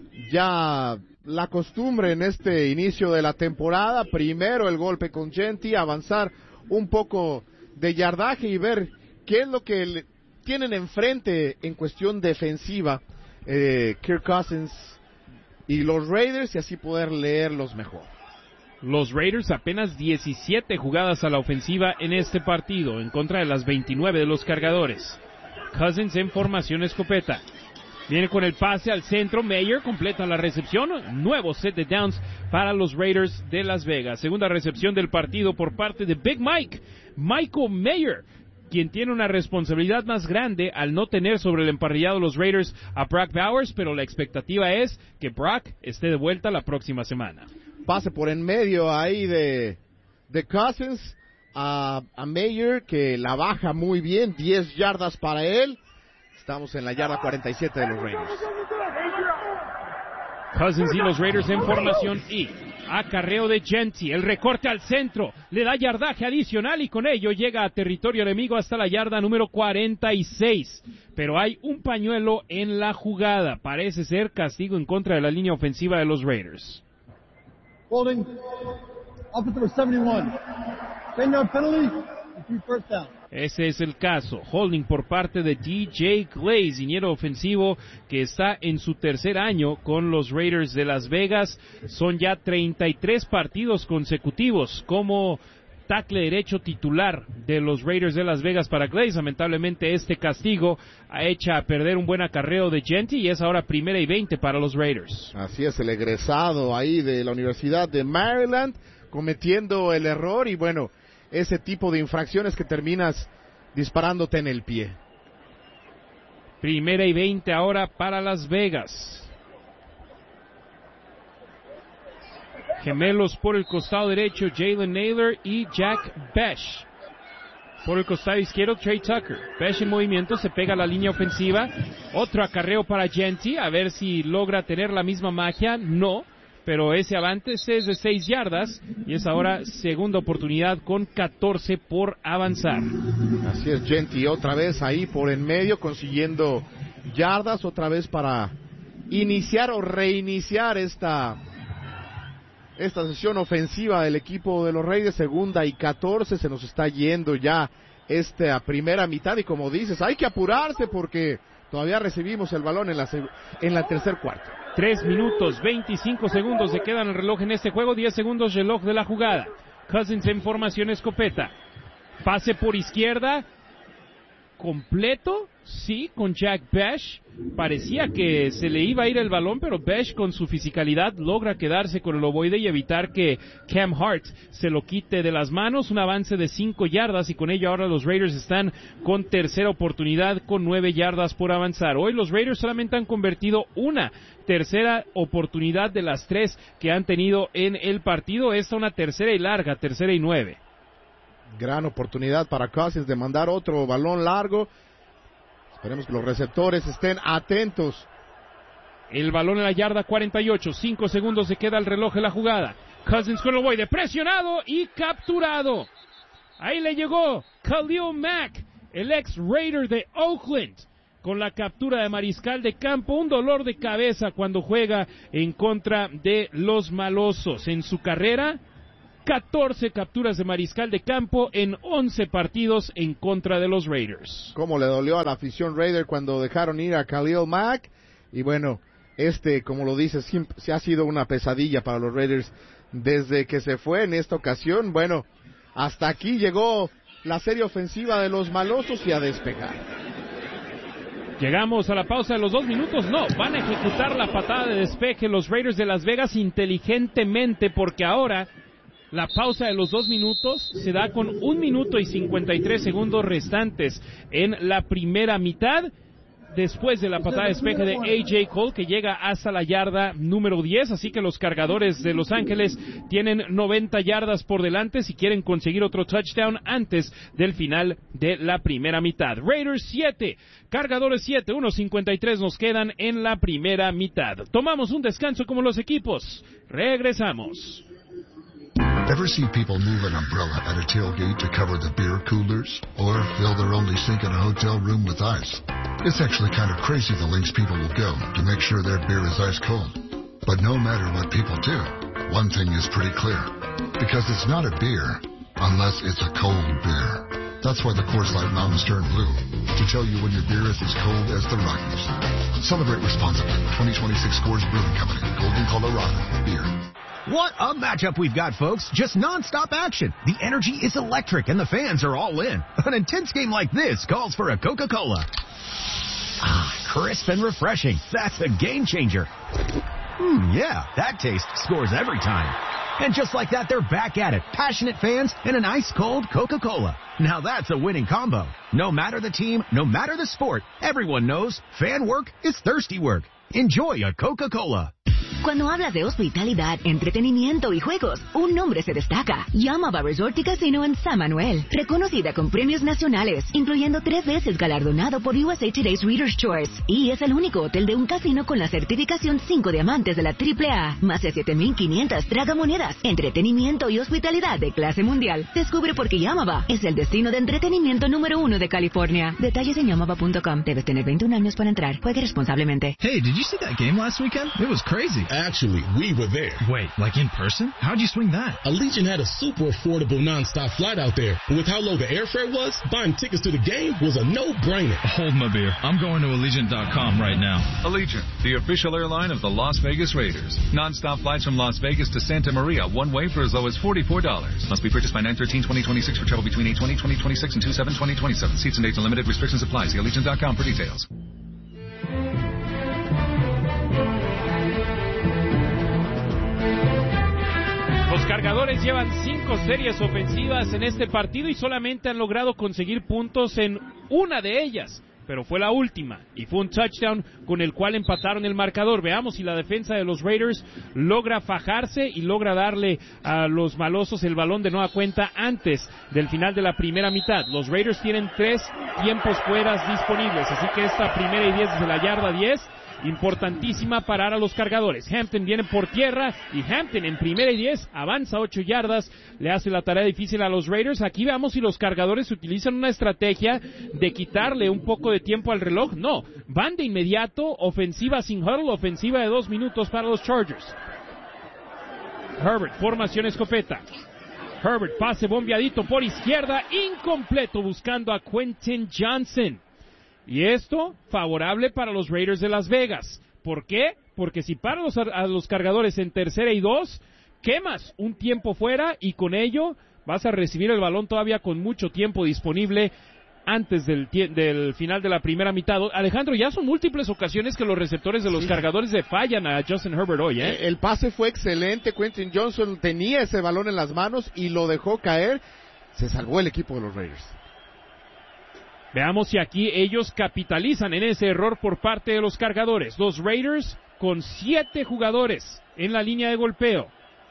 ya la costumbre en este inicio de la temporada. Primero el golpe con Jeanty, avanzar un poco de yardaje y ver qué es lo que le tienen enfrente en cuestión defensiva eh, Kirk Cousins y los Raiders y así poder leerlos mejor. Los Raiders apenas diecisiete jugadas a la ofensiva en este partido en contra de las veintinueve de los Cargadores. Cousins en formación escopeta. Viene con el pase al centro. Mayer completa la recepción. Nuevo set de downs para los Raiders de Las Vegas. Segunda recepción del partido por parte de Big Mike. Michael Mayer, quien tiene una responsabilidad más grande al no tener sobre el emparrillado los Raiders a Brock Bowers, pero la expectativa es que Brock esté de vuelta la próxima semana. Pase por en medio ahí de, de Cousins. A, a Mayer, que la baja muy bien, diez yardas para él. Estamos en la yarda cuarenta y siete de los Raiders. Cousins y los Raiders en formación y acarreo de Jeanty, el recorte al centro, le da yardaje adicional y con ello llega a territorio enemigo hasta la yarda número cuarenta y seis. Pero hay un pañuelo en la jugada, parece ser castigo en contra de la línea ofensiva de los Raiders. Holding, offensive setenta y uno. ten-yard penalty, three first down. Ese es el caso, holding por parte de D J Glaze, liniero ofensivo que está en su tercer año con los Raiders de Las Vegas. Son ya treinta y tres partidos consecutivos como tackle derecho titular de los Raiders de Las Vegas para Glaze. Lamentablemente este castigo ha hecho a perder un buen acarreo de Jeanty y es ahora primera y veinte para los Raiders. Así es, el egresado ahí de la Universidad de Maryland cometiendo el error y bueno, ese tipo de infracciones que terminas disparándote en el pie. Primera y veinte ahora para Las Vegas. Gemelos por el costado derecho, Jalen Naylor y Jack Bech. Por el costado izquierdo, Trey Tucker. Bech en movimiento, se pega a la línea ofensiva. Otro acarreo para Jeanty, a ver si logra tener la misma magia. No. Pero ese avance es de seis yardas y es ahora segunda oportunidad con catorce por avanzar. Así es, Jeanty otra vez ahí por en medio consiguiendo yardas otra vez para iniciar o reiniciar esta esta sesión ofensiva del equipo de los Raiders. Segunda y catorce, se nos está yendo ya esta primera mitad y como dices, hay que apurarse porque todavía recibimos el balón en la, en la tercer cuarto. Tres minutos, veinticinco segundos se quedan el reloj en este juego, diez segundos reloj de la jugada. Cousins en formación escopeta. Pase por izquierda. Completo, sí, con Jack Bech. Parecía que se le iba a ir el balón, pero Bech con su fisicalidad logra quedarse con el ovoide y evitar que Cam Hart se lo quite de las manos. Un avance de cinco yardas y con ello ahora los Raiders están con tercera oportunidad con nueve yardas por avanzar. Hoy los Raiders solamente han convertido una tercera oportunidad de las tres que han tenido en el partido. Esta una tercera y larga, tercera y nueve. Gran oportunidad para Cousins de mandar otro balón largo. Esperemos que los receptores estén atentos. El balón en la yarda cuarenta y ocho, cinco segundos se queda el reloj en la jugada. Cousins con el ovoide, presionado y capturado. Ahí le llegó Khalil Mack, el ex Raider de Oakland, con la captura de mariscal de campo. Un dolor de cabeza cuando juega en contra de los malosos. En su carrera, catorce capturas de mariscal de campo en once partidos en contra de los Raiders. Cómo le dolió a la afición Raider cuando dejaron ir a Khalil Mack. Y bueno, este, como lo dice, se ha sido una pesadilla para los Raiders desde que se fue en esta ocasión. Bueno, hasta aquí llegó la serie ofensiva de los malosos y a despegar. Llegamos a la pausa de los dos minutos. No, van a ejecutar la patada de despeje los Raiders de Las Vegas inteligentemente, porque ahora la pausa de los dos minutos se da con un minuto y cincuenta y tres segundos restantes en la primera mitad, después de la patada de despeje de A J Cole, que llega hasta la yarda número diez, así que los cargadores de Los Ángeles tienen noventa yardas por delante si quieren conseguir otro touchdown antes del final de la primera mitad. Raiders siete, cargadores siete, uno cincuenta y tres nos quedan en la primera mitad. Tomamos un descanso como los equipos. Regresamos. Ever see people move an umbrella at a tailgate to cover the beer coolers? Or fill their only sink in a hotel room with ice? It's actually kind of crazy the lengths people will go to make sure their beer is ice cold. But no matter what people do, one thing is pretty clear. Because it's not a beer unless it's a cold beer. That's why the Coors Light Mountains turn blue, to tell you when your beer is as cold as the Rockies. Celebrate responsibly. twenty twenty-six Coors Brewing Company, Golden, Colorado. Beer. What a matchup we've got, folks. Just non-stop action. The energy is electric and the fans are all in. An intense game like this calls for a Coca-Cola. Ah, crisp and refreshing. That's a game changer. Hmm, yeah, that taste scores every time. And just like that, they're back at it. Passionate fans and an ice-cold Coca-Cola. Now that's a winning combo. No matter the team, no matter the sport, everyone knows fan work is thirsty work. Enjoy a Coca-Cola. Cuando hablas de hospitalidad, entretenimiento y juegos, un nombre se destaca. Yamava Resort y Casino en San Manuel. Reconocida con premios nacionales, incluyendo tres veces galardonado por U S A Today's Reader's Choice. Y es el único hotel de un casino con la certificación cinco diamantes de la triple A. Más de siete mil quinientas tragamonedas. Entretenimiento y hospitalidad de clase mundial. Descubre por qué Yamava es el destino de entretenimiento número uno de California. Detalles en yamava punto com. Debes tener veintiún años para entrar. Juegue responsablemente. Hey, did you see that game last weekend? It was crazy. Actually, we were there. Wait, like in person? How'd you swing that? Allegiant had a super affordable nonstop flight out there. And with how low the airfare was, buying tickets to the game was a no-brainer. Hold my beer. I'm going to Allegiant dot com right now. Allegiant, the official airline of the Las Vegas Raiders. Nonstop flights from Las Vegas to Santa Maria, one way for as low as forty-four dollars. Must be purchased by nine thirteen twenty twenty-six for travel between eight twenty twenty twenty-six and two seven twenty twenty-seven. Seats and dates and limited restrictions apply. See Allegiant dot com for details. Los cargadores llevan cinco series ofensivas en este partido y solamente han logrado conseguir puntos en una de ellas, pero fue la última y fue un touchdown con el cual empataron el marcador. Veamos si la defensa de los Raiders logra fajarse y logra darle a los malosos el balón de nueva cuenta antes del final de la primera mitad. Los Raiders tienen tres tiempos fueras disponibles, así que esta primera y diez desde la yarda diez, importantísima parar a los cargadores. Hampton viene por tierra y Hampton en primera y diez avanza ocho yardas, le hace la tarea difícil a los Raiders. Aquí veamos si los cargadores utilizan una estrategia de quitarle un poco de tiempo al reloj. No, van de inmediato, ofensiva sin huddle, ofensiva de dos minutos para los Chargers. Herbert, formación escopeta. Herbert, pase bombeadito por izquierda, incompleto, buscando a Quentin Johnson. Y esto, favorable para los Raiders de Las Vegas. ¿Por qué? Porque si paran los, a los cargadores en tercera y dos, quemas un tiempo fuera y con ello vas a recibir el balón todavía con mucho tiempo disponible antes del, del final de la primera mitad. Alejandro, ya son múltiples ocasiones que los receptores de los sí. cargadores le fallan a Justin Herbert hoy, ¿eh? El pase fue excelente, Quentin Johnson tenía ese balón en las manos y lo dejó caer. Se salvó el equipo de los Raiders. Veamos si aquí ellos capitalizan en ese error por parte de los cargadores. Los Raiders con siete jugadores en la línea de golpeo.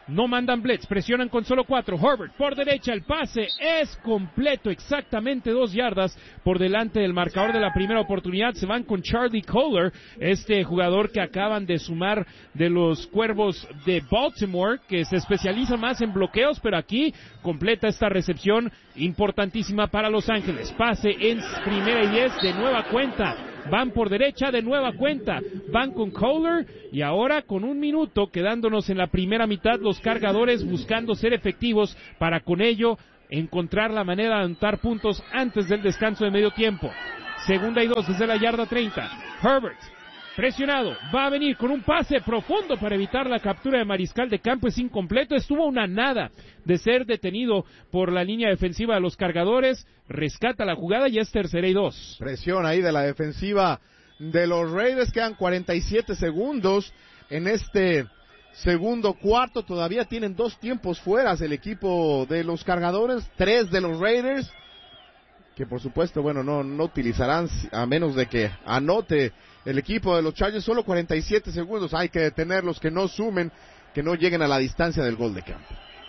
No mandan blitz, presionan con solo cuatro. Herbert por derecha, el pase es completo, exactamente dos yardas por delante del marcador de la primera oportunidad. Se van con Charlie Kolar, este jugador que acaban de sumar de los Cuervos de Baltimore, que se especializa más en bloqueos, pero aquí completa esta recepción importantísima para Los Ángeles. Pase en primera y diez de nueva cuenta. Van por derecha de nueva cuenta, van con Kolar y ahora con un minuto quedándonos en la primera mitad, los cargadores buscando ser efectivos para con ello encontrar la manera de anotar puntos antes del descanso de medio tiempo. Segunda y dos desde la yarda treinta. Herbert, presionado, va a venir con un pase profundo para evitar la captura de mariscal de campo, es incompleto, estuvo una nada de ser detenido por la línea defensiva de los cargadores, rescata la jugada y es tercera y dos. Presión ahí de la defensiva de los Raiders, quedan cuarenta y siete segundos en este segundo cuarto, todavía tienen dos tiempos fuera el equipo de los cargadores, tres de los Raiders, que por supuesto, bueno, no, no utilizarán a menos de que anote el equipo de los Chargers. Solo cuarenta y siete segundos, hay que detenerlos, que no sumen, que no lleguen a la distancia del gol de campo.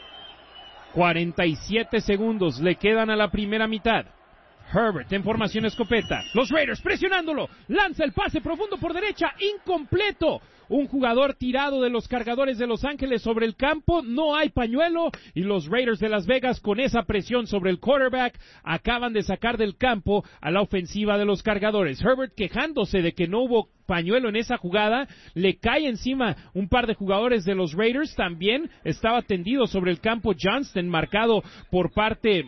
cuarenta y siete segundos le quedan a la primera mitad. Herbert en formación escopeta. Los Raiders presionándolo. Lanza el pase profundo por derecha. Incompleto. Un jugador tirado de los cargadores de Los Ángeles sobre el campo. No hay pañuelo. Y los Raiders de Las Vegas, con esa presión sobre el quarterback, acaban de sacar del campo a la ofensiva de los cargadores. Herbert quejándose de que no hubo pañuelo en esa jugada. Le cae encima un par de jugadores de los Raiders. También estaba tendido sobre el campo Johnston, marcado por parte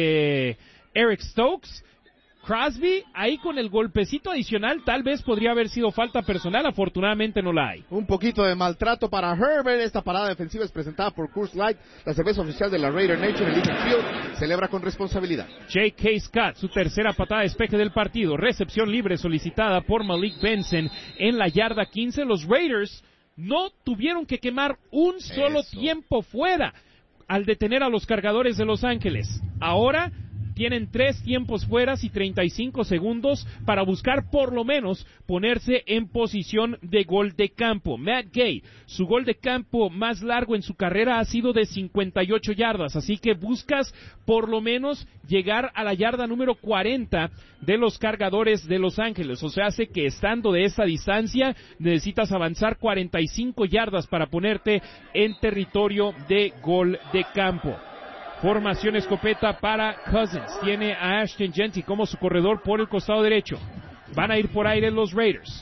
de Eric Stokes. Crosby, ahí con el golpecito adicional, tal vez podría haber sido falta personal, afortunadamente no la hay. Un poquito de maltrato para Herbert. Esta parada defensiva es presentada por Coors Light, la cerveza oficial de la Raider Nation. El Lincoln Field celebra con responsabilidad. J K. Scott, su tercera patada de despeje del partido, recepción libre solicitada por Malik Benson en la yarda quince. Los Raiders no tuvieron que quemar un solo Eso. tiempo fuera al detener a los cargadores de Los Ángeles. Ahora tienen tres tiempos fuera y treinta y cinco segundos para buscar por lo menos ponerse en posición de gol de campo. Matt Gay, su gol de campo más largo en su carrera ha sido de cincuenta y ocho yardas, así que buscas por lo menos llegar a la yarda número cuarenta de los cargadores de Los Ángeles. O sea, hace que estando de esa distancia necesitas avanzar cuarenta y cinco yardas para ponerte en territorio de gol de campo. Formación escopeta para Cousins. Tiene a Ashton Jeanty como su corredor por el costado derecho. Van a ir por aire los Raiders.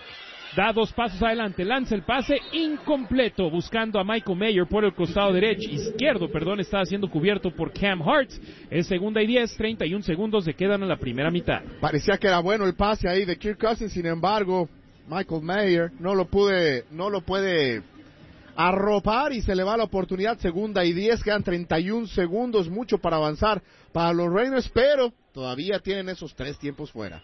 Da dos pasos adelante, lanza el pase incompleto, buscando a Michael Mayer por el costado derecho, izquierdo, perdón, está siendo cubierto por Cam Hart. Es segunda y diez, treinta y un segundos se quedan en la primera mitad. Parecía que era bueno el pase ahí de Kirk Cousins, sin embargo, Michael Mayer no lo pude, no lo puede arropar y se le va la oportunidad. Segunda y diez, quedan treinta y un segundos, mucho para avanzar para los Raiders, pero todavía tienen esos tres tiempos fuera.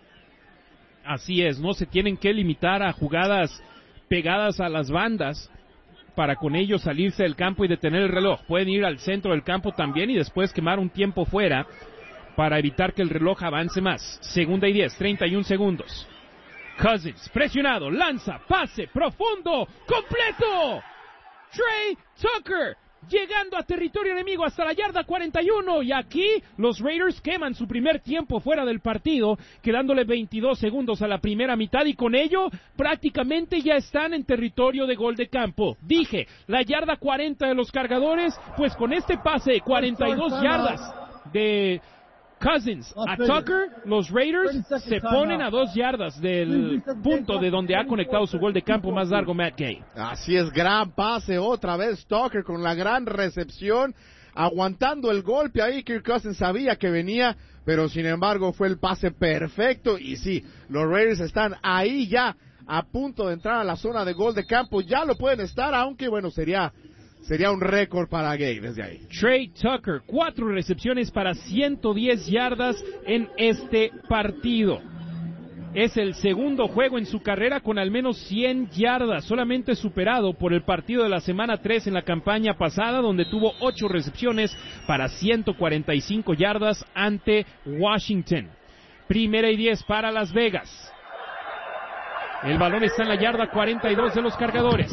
Así es, no se tienen que limitar a jugadas pegadas a las bandas para con ello salirse del campo y detener el reloj. Pueden ir al centro del campo también y después quemar un tiempo fuera para evitar que el reloj avance más. Segunda y diez, treinta y un segundos. Cousins, presionado, lanza, pase, profundo, completo. Trey Tucker, llegando a territorio enemigo hasta la yarda cuarenta y uno. Y aquí los Raiders queman su primer tiempo fuera del partido, quedándole veintidós segundos a la primera mitad. Y con ello, prácticamente ya están en territorio de gol de campo. Dije, la yarda cuarenta de los cargadores, pues con este pase de cuarenta y dos yardas de Cousins a Tucker, los Raiders se ponen a dos yardas del punto de donde ha conectado su gol de campo más largo Matt Gay. Así es, gran pase otra vez Tucker con la gran recepción, aguantando el golpe ahí. Kirk Cousins sabía que venía, pero sin embargo fue el pase perfecto. Y sí, los Raiders están ahí ya a punto de entrar a la zona de gol de campo. Ya lo pueden estar, aunque bueno, sería Sería un récord para Gay desde ahí. Trey Tucker, cuatro recepciones para ciento diez yardas en este partido. Es el segundo juego en su carrera con al menos cien yardas, solamente superado por el partido de la semana tres en la campaña pasada, donde tuvo ocho recepciones para ciento cuarenta y cinco yardas ante Washington. Primera y diez para Las Vegas. El balón está en la yarda cuarenta y dos de los cargadores.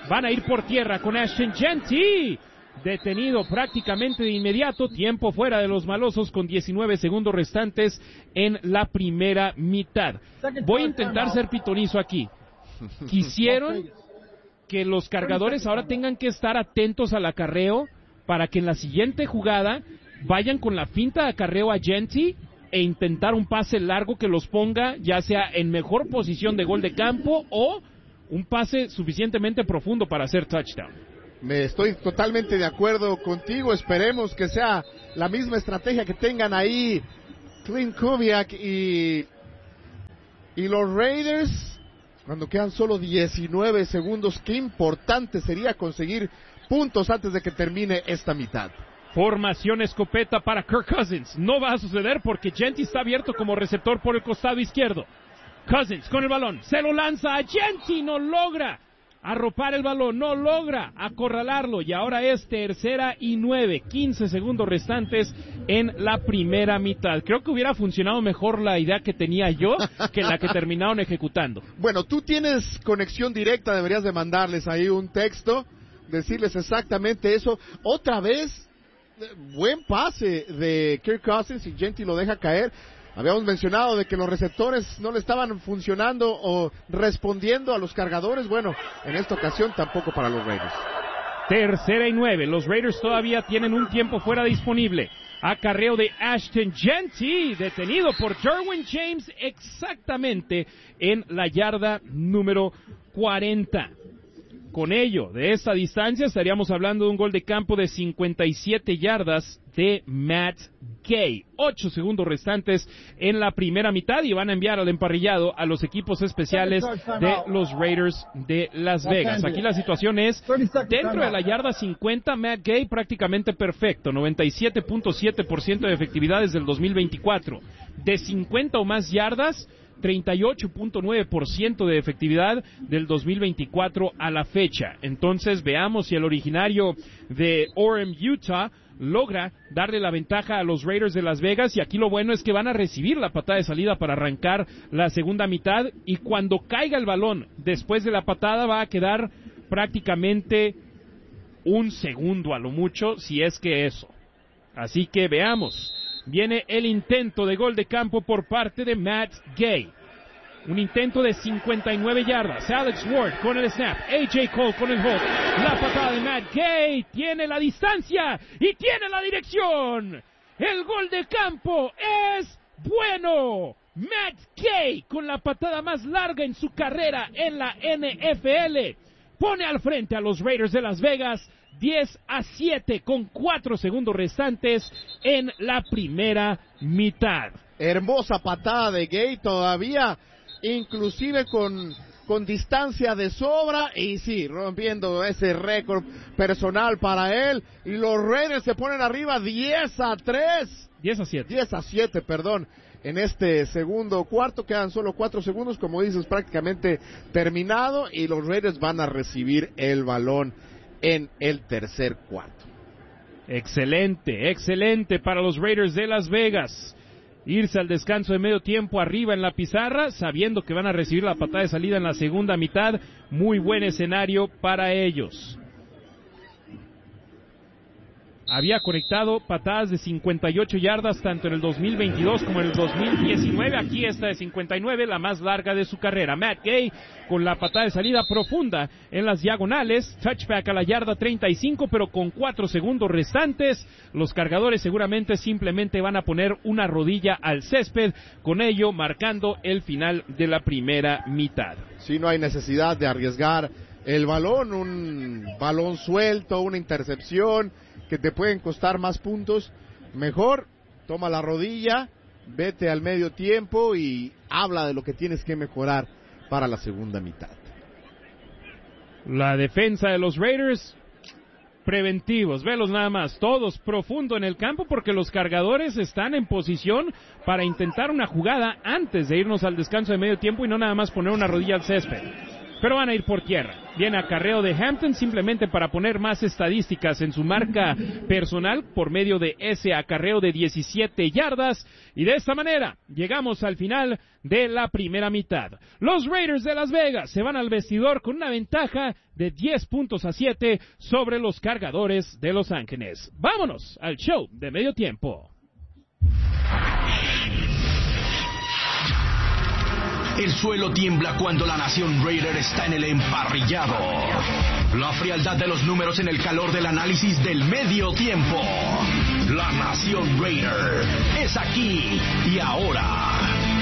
Van a ir por tierra con Ashton Jeanty. Detenido prácticamente de inmediato. Tiempo fuera de los malosos con diecinueve segundos restantes en la primera mitad. Voy a intentar ser pitonizo aquí. Quisieron que los cargadores ahora tengan que estar atentos al acarreo para que en la siguiente jugada vayan con la finta de acarreo a Jeanty e intentar un pase largo que los ponga ya sea en mejor posición de gol de campo o un pase suficientemente profundo para hacer touchdown. Me estoy totalmente de acuerdo contigo. Esperemos que sea la misma estrategia que tengan ahí Clint Kubiak y, y los Raiders cuando quedan solo diecinueve segundos. Qué importante sería conseguir puntos antes de que termine esta mitad. Formación escopeta para Kirk Cousins. No va a suceder porque Jeanty está abierto como receptor por el costado izquierdo. Cousins con el balón, se lo lanza a Jeanty, no logra arropar el balón, no logra acorralarlo y ahora es tercera y nueve, quince segundos restantes en la primera mitad. Creo que hubiera funcionado mejor la idea que tenía yo que la que terminaron ejecutando. Bueno, tú tienes conexión directa, deberías de mandarles ahí un texto, decirles exactamente eso. Otra vez, buen pase de Kirk Cousins y Jeanty lo deja caer. Habíamos mencionado de que los receptores no le estaban funcionando o respondiendo a los cargadores. Bueno, en esta ocasión tampoco para los Raiders. Tercera y nueve. Los Raiders todavía tienen un tiempo fuera disponible. Acarreo de Ashton Jeanty, detenido por Derwin James exactamente en la yarda número cuarenta. Con ello, de esta distancia, estaríamos hablando de un gol de campo de cincuenta y siete yardas de Matt Gay. Ocho segundos restantes en la primera mitad y van a enviar al emparrillado a los equipos especiales de los Raiders de Las Vegas. Aquí la situación es, dentro de la yarda cincuenta, Matt Gay prácticamente perfecto, noventa y siete punto siete por ciento de efectividad desde el dos mil veinticuatro. De cincuenta o más yardas, treinta y ocho punto nueve por ciento de efectividad del dos mil veinticuatro a la fecha. Entonces veamos si el originario de Orem, Utah, logra darle la ventaja a los Raiders de Las Vegas, y aquí lo bueno es que van a recibir la patada de salida para arrancar la segunda mitad, y cuando caiga el balón después de la patada va a quedar prácticamente un segundo a lo mucho, si es que eso. Así que veamos. Viene el intento de gol de campo por parte de Matt Gay. Un intento de cincuenta y nueve yardas. Alex Ward con el snap. A J Cole con el hold. La patada de Matt Gay. Tiene la distancia y tiene la dirección. El gol de campo es bueno. Matt Gay con la patada más larga en su carrera en la N F L. Pone al frente a los Raiders de Las Vegas. diez a siete con cuatro segundos restantes en la primera mitad. Hermosa patada de Gay todavía, inclusive con, con distancia de sobra, y sí, rompiendo ese récord personal para él, y los Raiders se ponen arriba diez a tres. diez a siete. diez a siete, perdón. En este segundo cuarto quedan solo cuatro segundos, como dices, prácticamente terminado, y los Raiders van a recibir el balón en el tercer cuarto. Excelente, excelente para los Raiders de Las Vegas. Irse al descanso de medio tiempo arriba en la pizarra, sabiendo que van a recibir la patada de salida en la segunda mitad. Muy buen escenario para ellos. Había conectado patadas de cincuenta y ocho yardas tanto en el dos mil veintidós como en el dos mil diecinueve. Aquí está de cincuenta y nueve, la más larga de su carrera. Matt Gay con la patada de salida profunda en las diagonales. Touchback a la yarda treinta y cinco, pero con cuatro segundos restantes. Los cargadores seguramente simplemente van a poner una rodilla al césped, con ello marcando el final de la primera mitad. Sí, no hay necesidad de arriesgar el balón, un balón suelto, una intercepción que te pueden costar más puntos. Mejor toma la rodilla, vete al medio tiempo y habla de lo que tienes que mejorar para la segunda mitad. La defensa de los Raiders, preventivos, velos nada más, todos profundo en el campo, porque los cargadores están en posición para intentar una jugada antes de irnos al descanso de medio tiempo y no nada más poner una rodilla al césped. pero van a ir por tierra. Viene acarreo de Hampton simplemente para poner más estadísticas en su marca personal por medio de ese acarreo de diecisiete yardas, y de esta manera llegamos al final de la primera mitad. Los Raiders de Las Vegas se van al vestidor con una ventaja de diez puntos a siete sobre los Cargadores de Los Ángeles. Vámonos al show de medio tiempo. El suelo tiembla cuando la nación Raider está en el emparrillado. La frialdad de los números en el calor del análisis del medio tiempo. La nación Raider es aquí y ahora.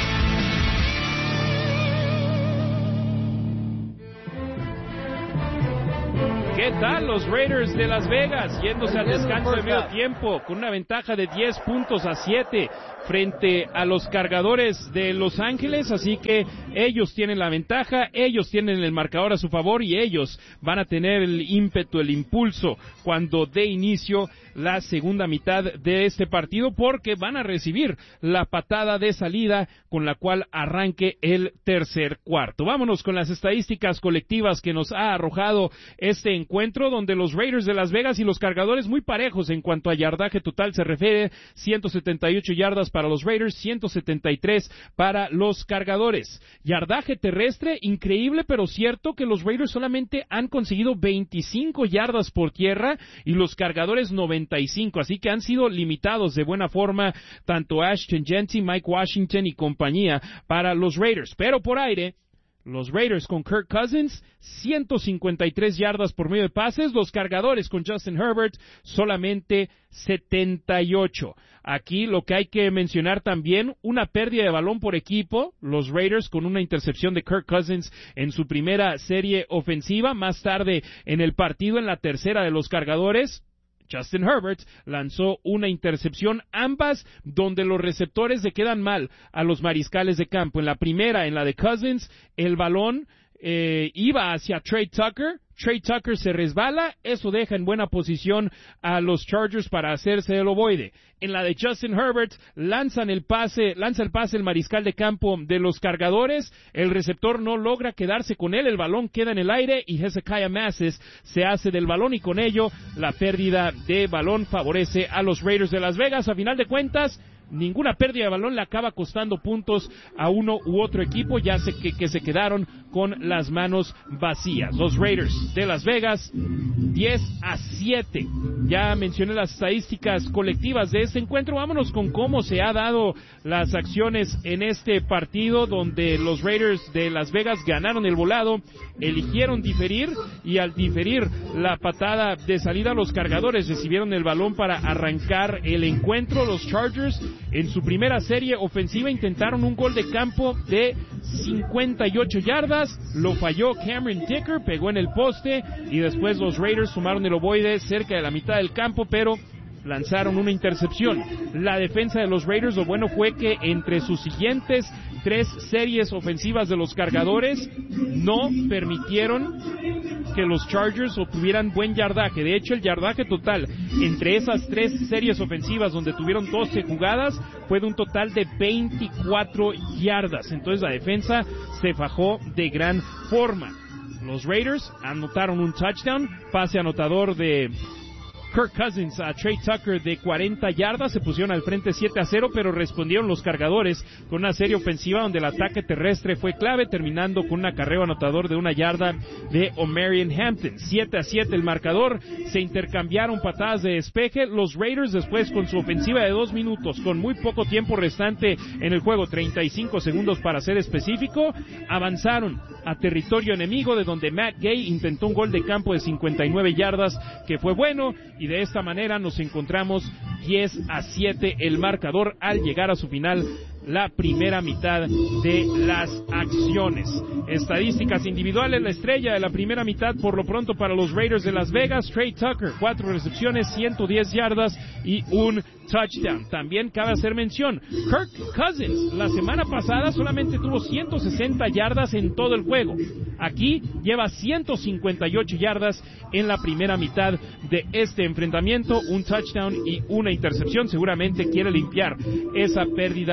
¿Qué tal los Raiders de Las Vegas yéndose al descanso de medio tiempo con una ventaja de diez puntos a siete frente a los Cargadores de Los Ángeles? Así que ellos tienen la ventaja, ellos tienen el marcador a su favor y ellos van a tener el ímpetu, el impulso cuando dé inicio la segunda mitad de este partido, porque van a recibir la patada de salida con la cual arranque el tercer cuarto. Vámonos con las estadísticas colectivas que nos ha arrojado este encuentro, donde los Raiders de Las Vegas y los Cargadores muy parejos en cuanto a yardaje total se refiere. ciento setenta y ocho yardas para los Raiders, ciento setenta y tres para los Cargadores. Yardaje terrestre, increíble pero cierto que los Raiders solamente han conseguido veinticinco yardas por tierra y los Cargadores noventa y cinco, así que han sido limitados de buena forma tanto Ashton Jeanty, Mike Washington y compañía para los Raiders. Pero por aire, los Raiders con Kirk Cousins, ciento cincuenta y tres yardas por medio de pases. Los Cargadores con Justin Herbert, solamente setenta y ocho. Aquí lo que hay que mencionar también, una pérdida de balón por equipo. Los Raiders con una intercepción de Kirk Cousins en su primera serie ofensiva. Más tarde en el partido, en la tercera de los Cargadores, Justin Herbert lanzó una intercepción, ambas donde los receptores le quedan mal a los mariscales de campo. En la primera, en la de Cousins, el balón eh, iba hacia Trey Tucker. Trey Tucker se resbala, eso deja en buena posición a los Chargers para hacerse el ovoide. En la de Justin Herbert, lanzan el pase, lanza el pase el mariscal de campo de los Cargadores, el receptor no logra quedarse con él, el balón queda en el aire y Hezekiah Masses se hace del balón y con ello la pérdida de balón favorece a los Raiders de Las Vegas. A final de cuentas, ninguna pérdida de balón le acaba costando puntos a uno u otro equipo, ya sé que, que se quedaron con las manos vacías. Los Raiders de Las Vegas, diez a siete. Ya mencioné las estadísticas colectivas de este encuentro. Vámonos con cómo se ha dado las acciones en este partido, donde los Raiders de Las Vegas ganaron el volado, eligieron diferir y al diferir la patada de salida, los Cargadores recibieron el balón para arrancar el encuentro. Los Chargers en su primera serie ofensiva intentaron un gol de campo de cincuenta y ocho yardas, lo falló Cameron Dicker, pegó en el poste y después los Raiders sumaron el ovoide cerca de la mitad del campo, pero lanzaron una intercepción. La defensa de los Raiders, lo bueno fue que entre sus siguientes tres series ofensivas de los Cargadores no permitieron que los Chargers obtuvieran buen yardaje. De hecho, el yardaje total entre esas tres series ofensivas donde tuvieron doce jugadas fue de un total de veinticuatro yardas. Entonces la defensa se fajó de gran forma. Los Raiders anotaron un touchdown, pase anotador de Kirk Cousins a Trey Tucker de cuarenta yardas, se pusieron al frente siete a cero, pero respondieron los Cargadores con una serie ofensiva donde el ataque terrestre fue clave, terminando con un acarreo anotador de una yarda de Omarion Hampton. siete a siete el marcador, se intercambiaron patadas de despeje. Los Raiders después con su ofensiva de dos minutos, con muy poco tiempo restante en el juego, treinta y cinco segundos para ser específico, avanzaron a territorio enemigo, de donde Matt Gay intentó un gol de campo de cincuenta y nueve yardas que fue bueno, y de esta manera nos encontramos diez a siete el marcador al llegar a su final la primera mitad de las acciones. Estadísticas individuales, la estrella de la primera mitad por lo pronto para los Raiders de Las Vegas, Trey Tucker, cuatro recepciones, ciento diez yardas y un touchdown. También cabe hacer mención, Kirk Cousins la semana pasada solamente tuvo ciento sesenta yardas en todo el juego. Aquí lleva ciento cincuenta y ocho yardas en la primera mitad de este enfrentamiento, un touchdown y una intercepción. Seguramente quiere limpiar esa pérdida de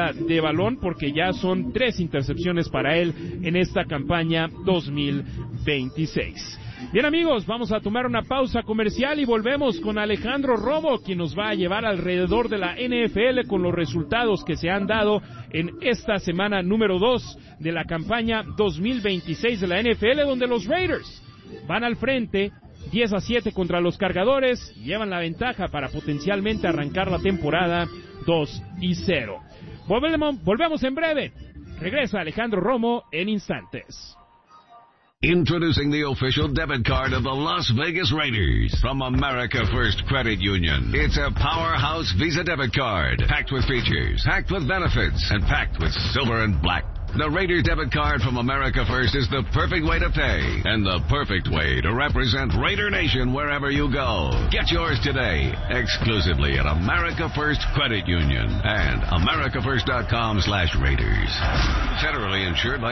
balón porque ya son tres intercepciones para él en esta campaña dos mil veintiséis. Bien amigos, vamos a tomar una pausa comercial y volvemos con Alejandro Romo, quien nos va a llevar alrededor de la N F L con los resultados que se han dado en esta semana número dos de la campaña dos mil veintiséis de la N F L, donde los Raiders van al frente diez a siete contra los Cargadores y llevan la ventaja para potencialmente arrancar la temporada dos y cero. Volvemos, volvemos en breve. Regresa Alejandro Romo en instantes. Introducing the official debit card of the Las Vegas Raiders from America First Credit Union. It's a powerhouse Visa debit card, packed with features, packed with benefits, and packed with silver and black. The Raiders debit card from America First is the perfect way to pay and the perfect way to represent Raider Nation wherever you go. Get yours today, exclusively at America First Credit Union and america first dot com slash Raiders. Federally insured by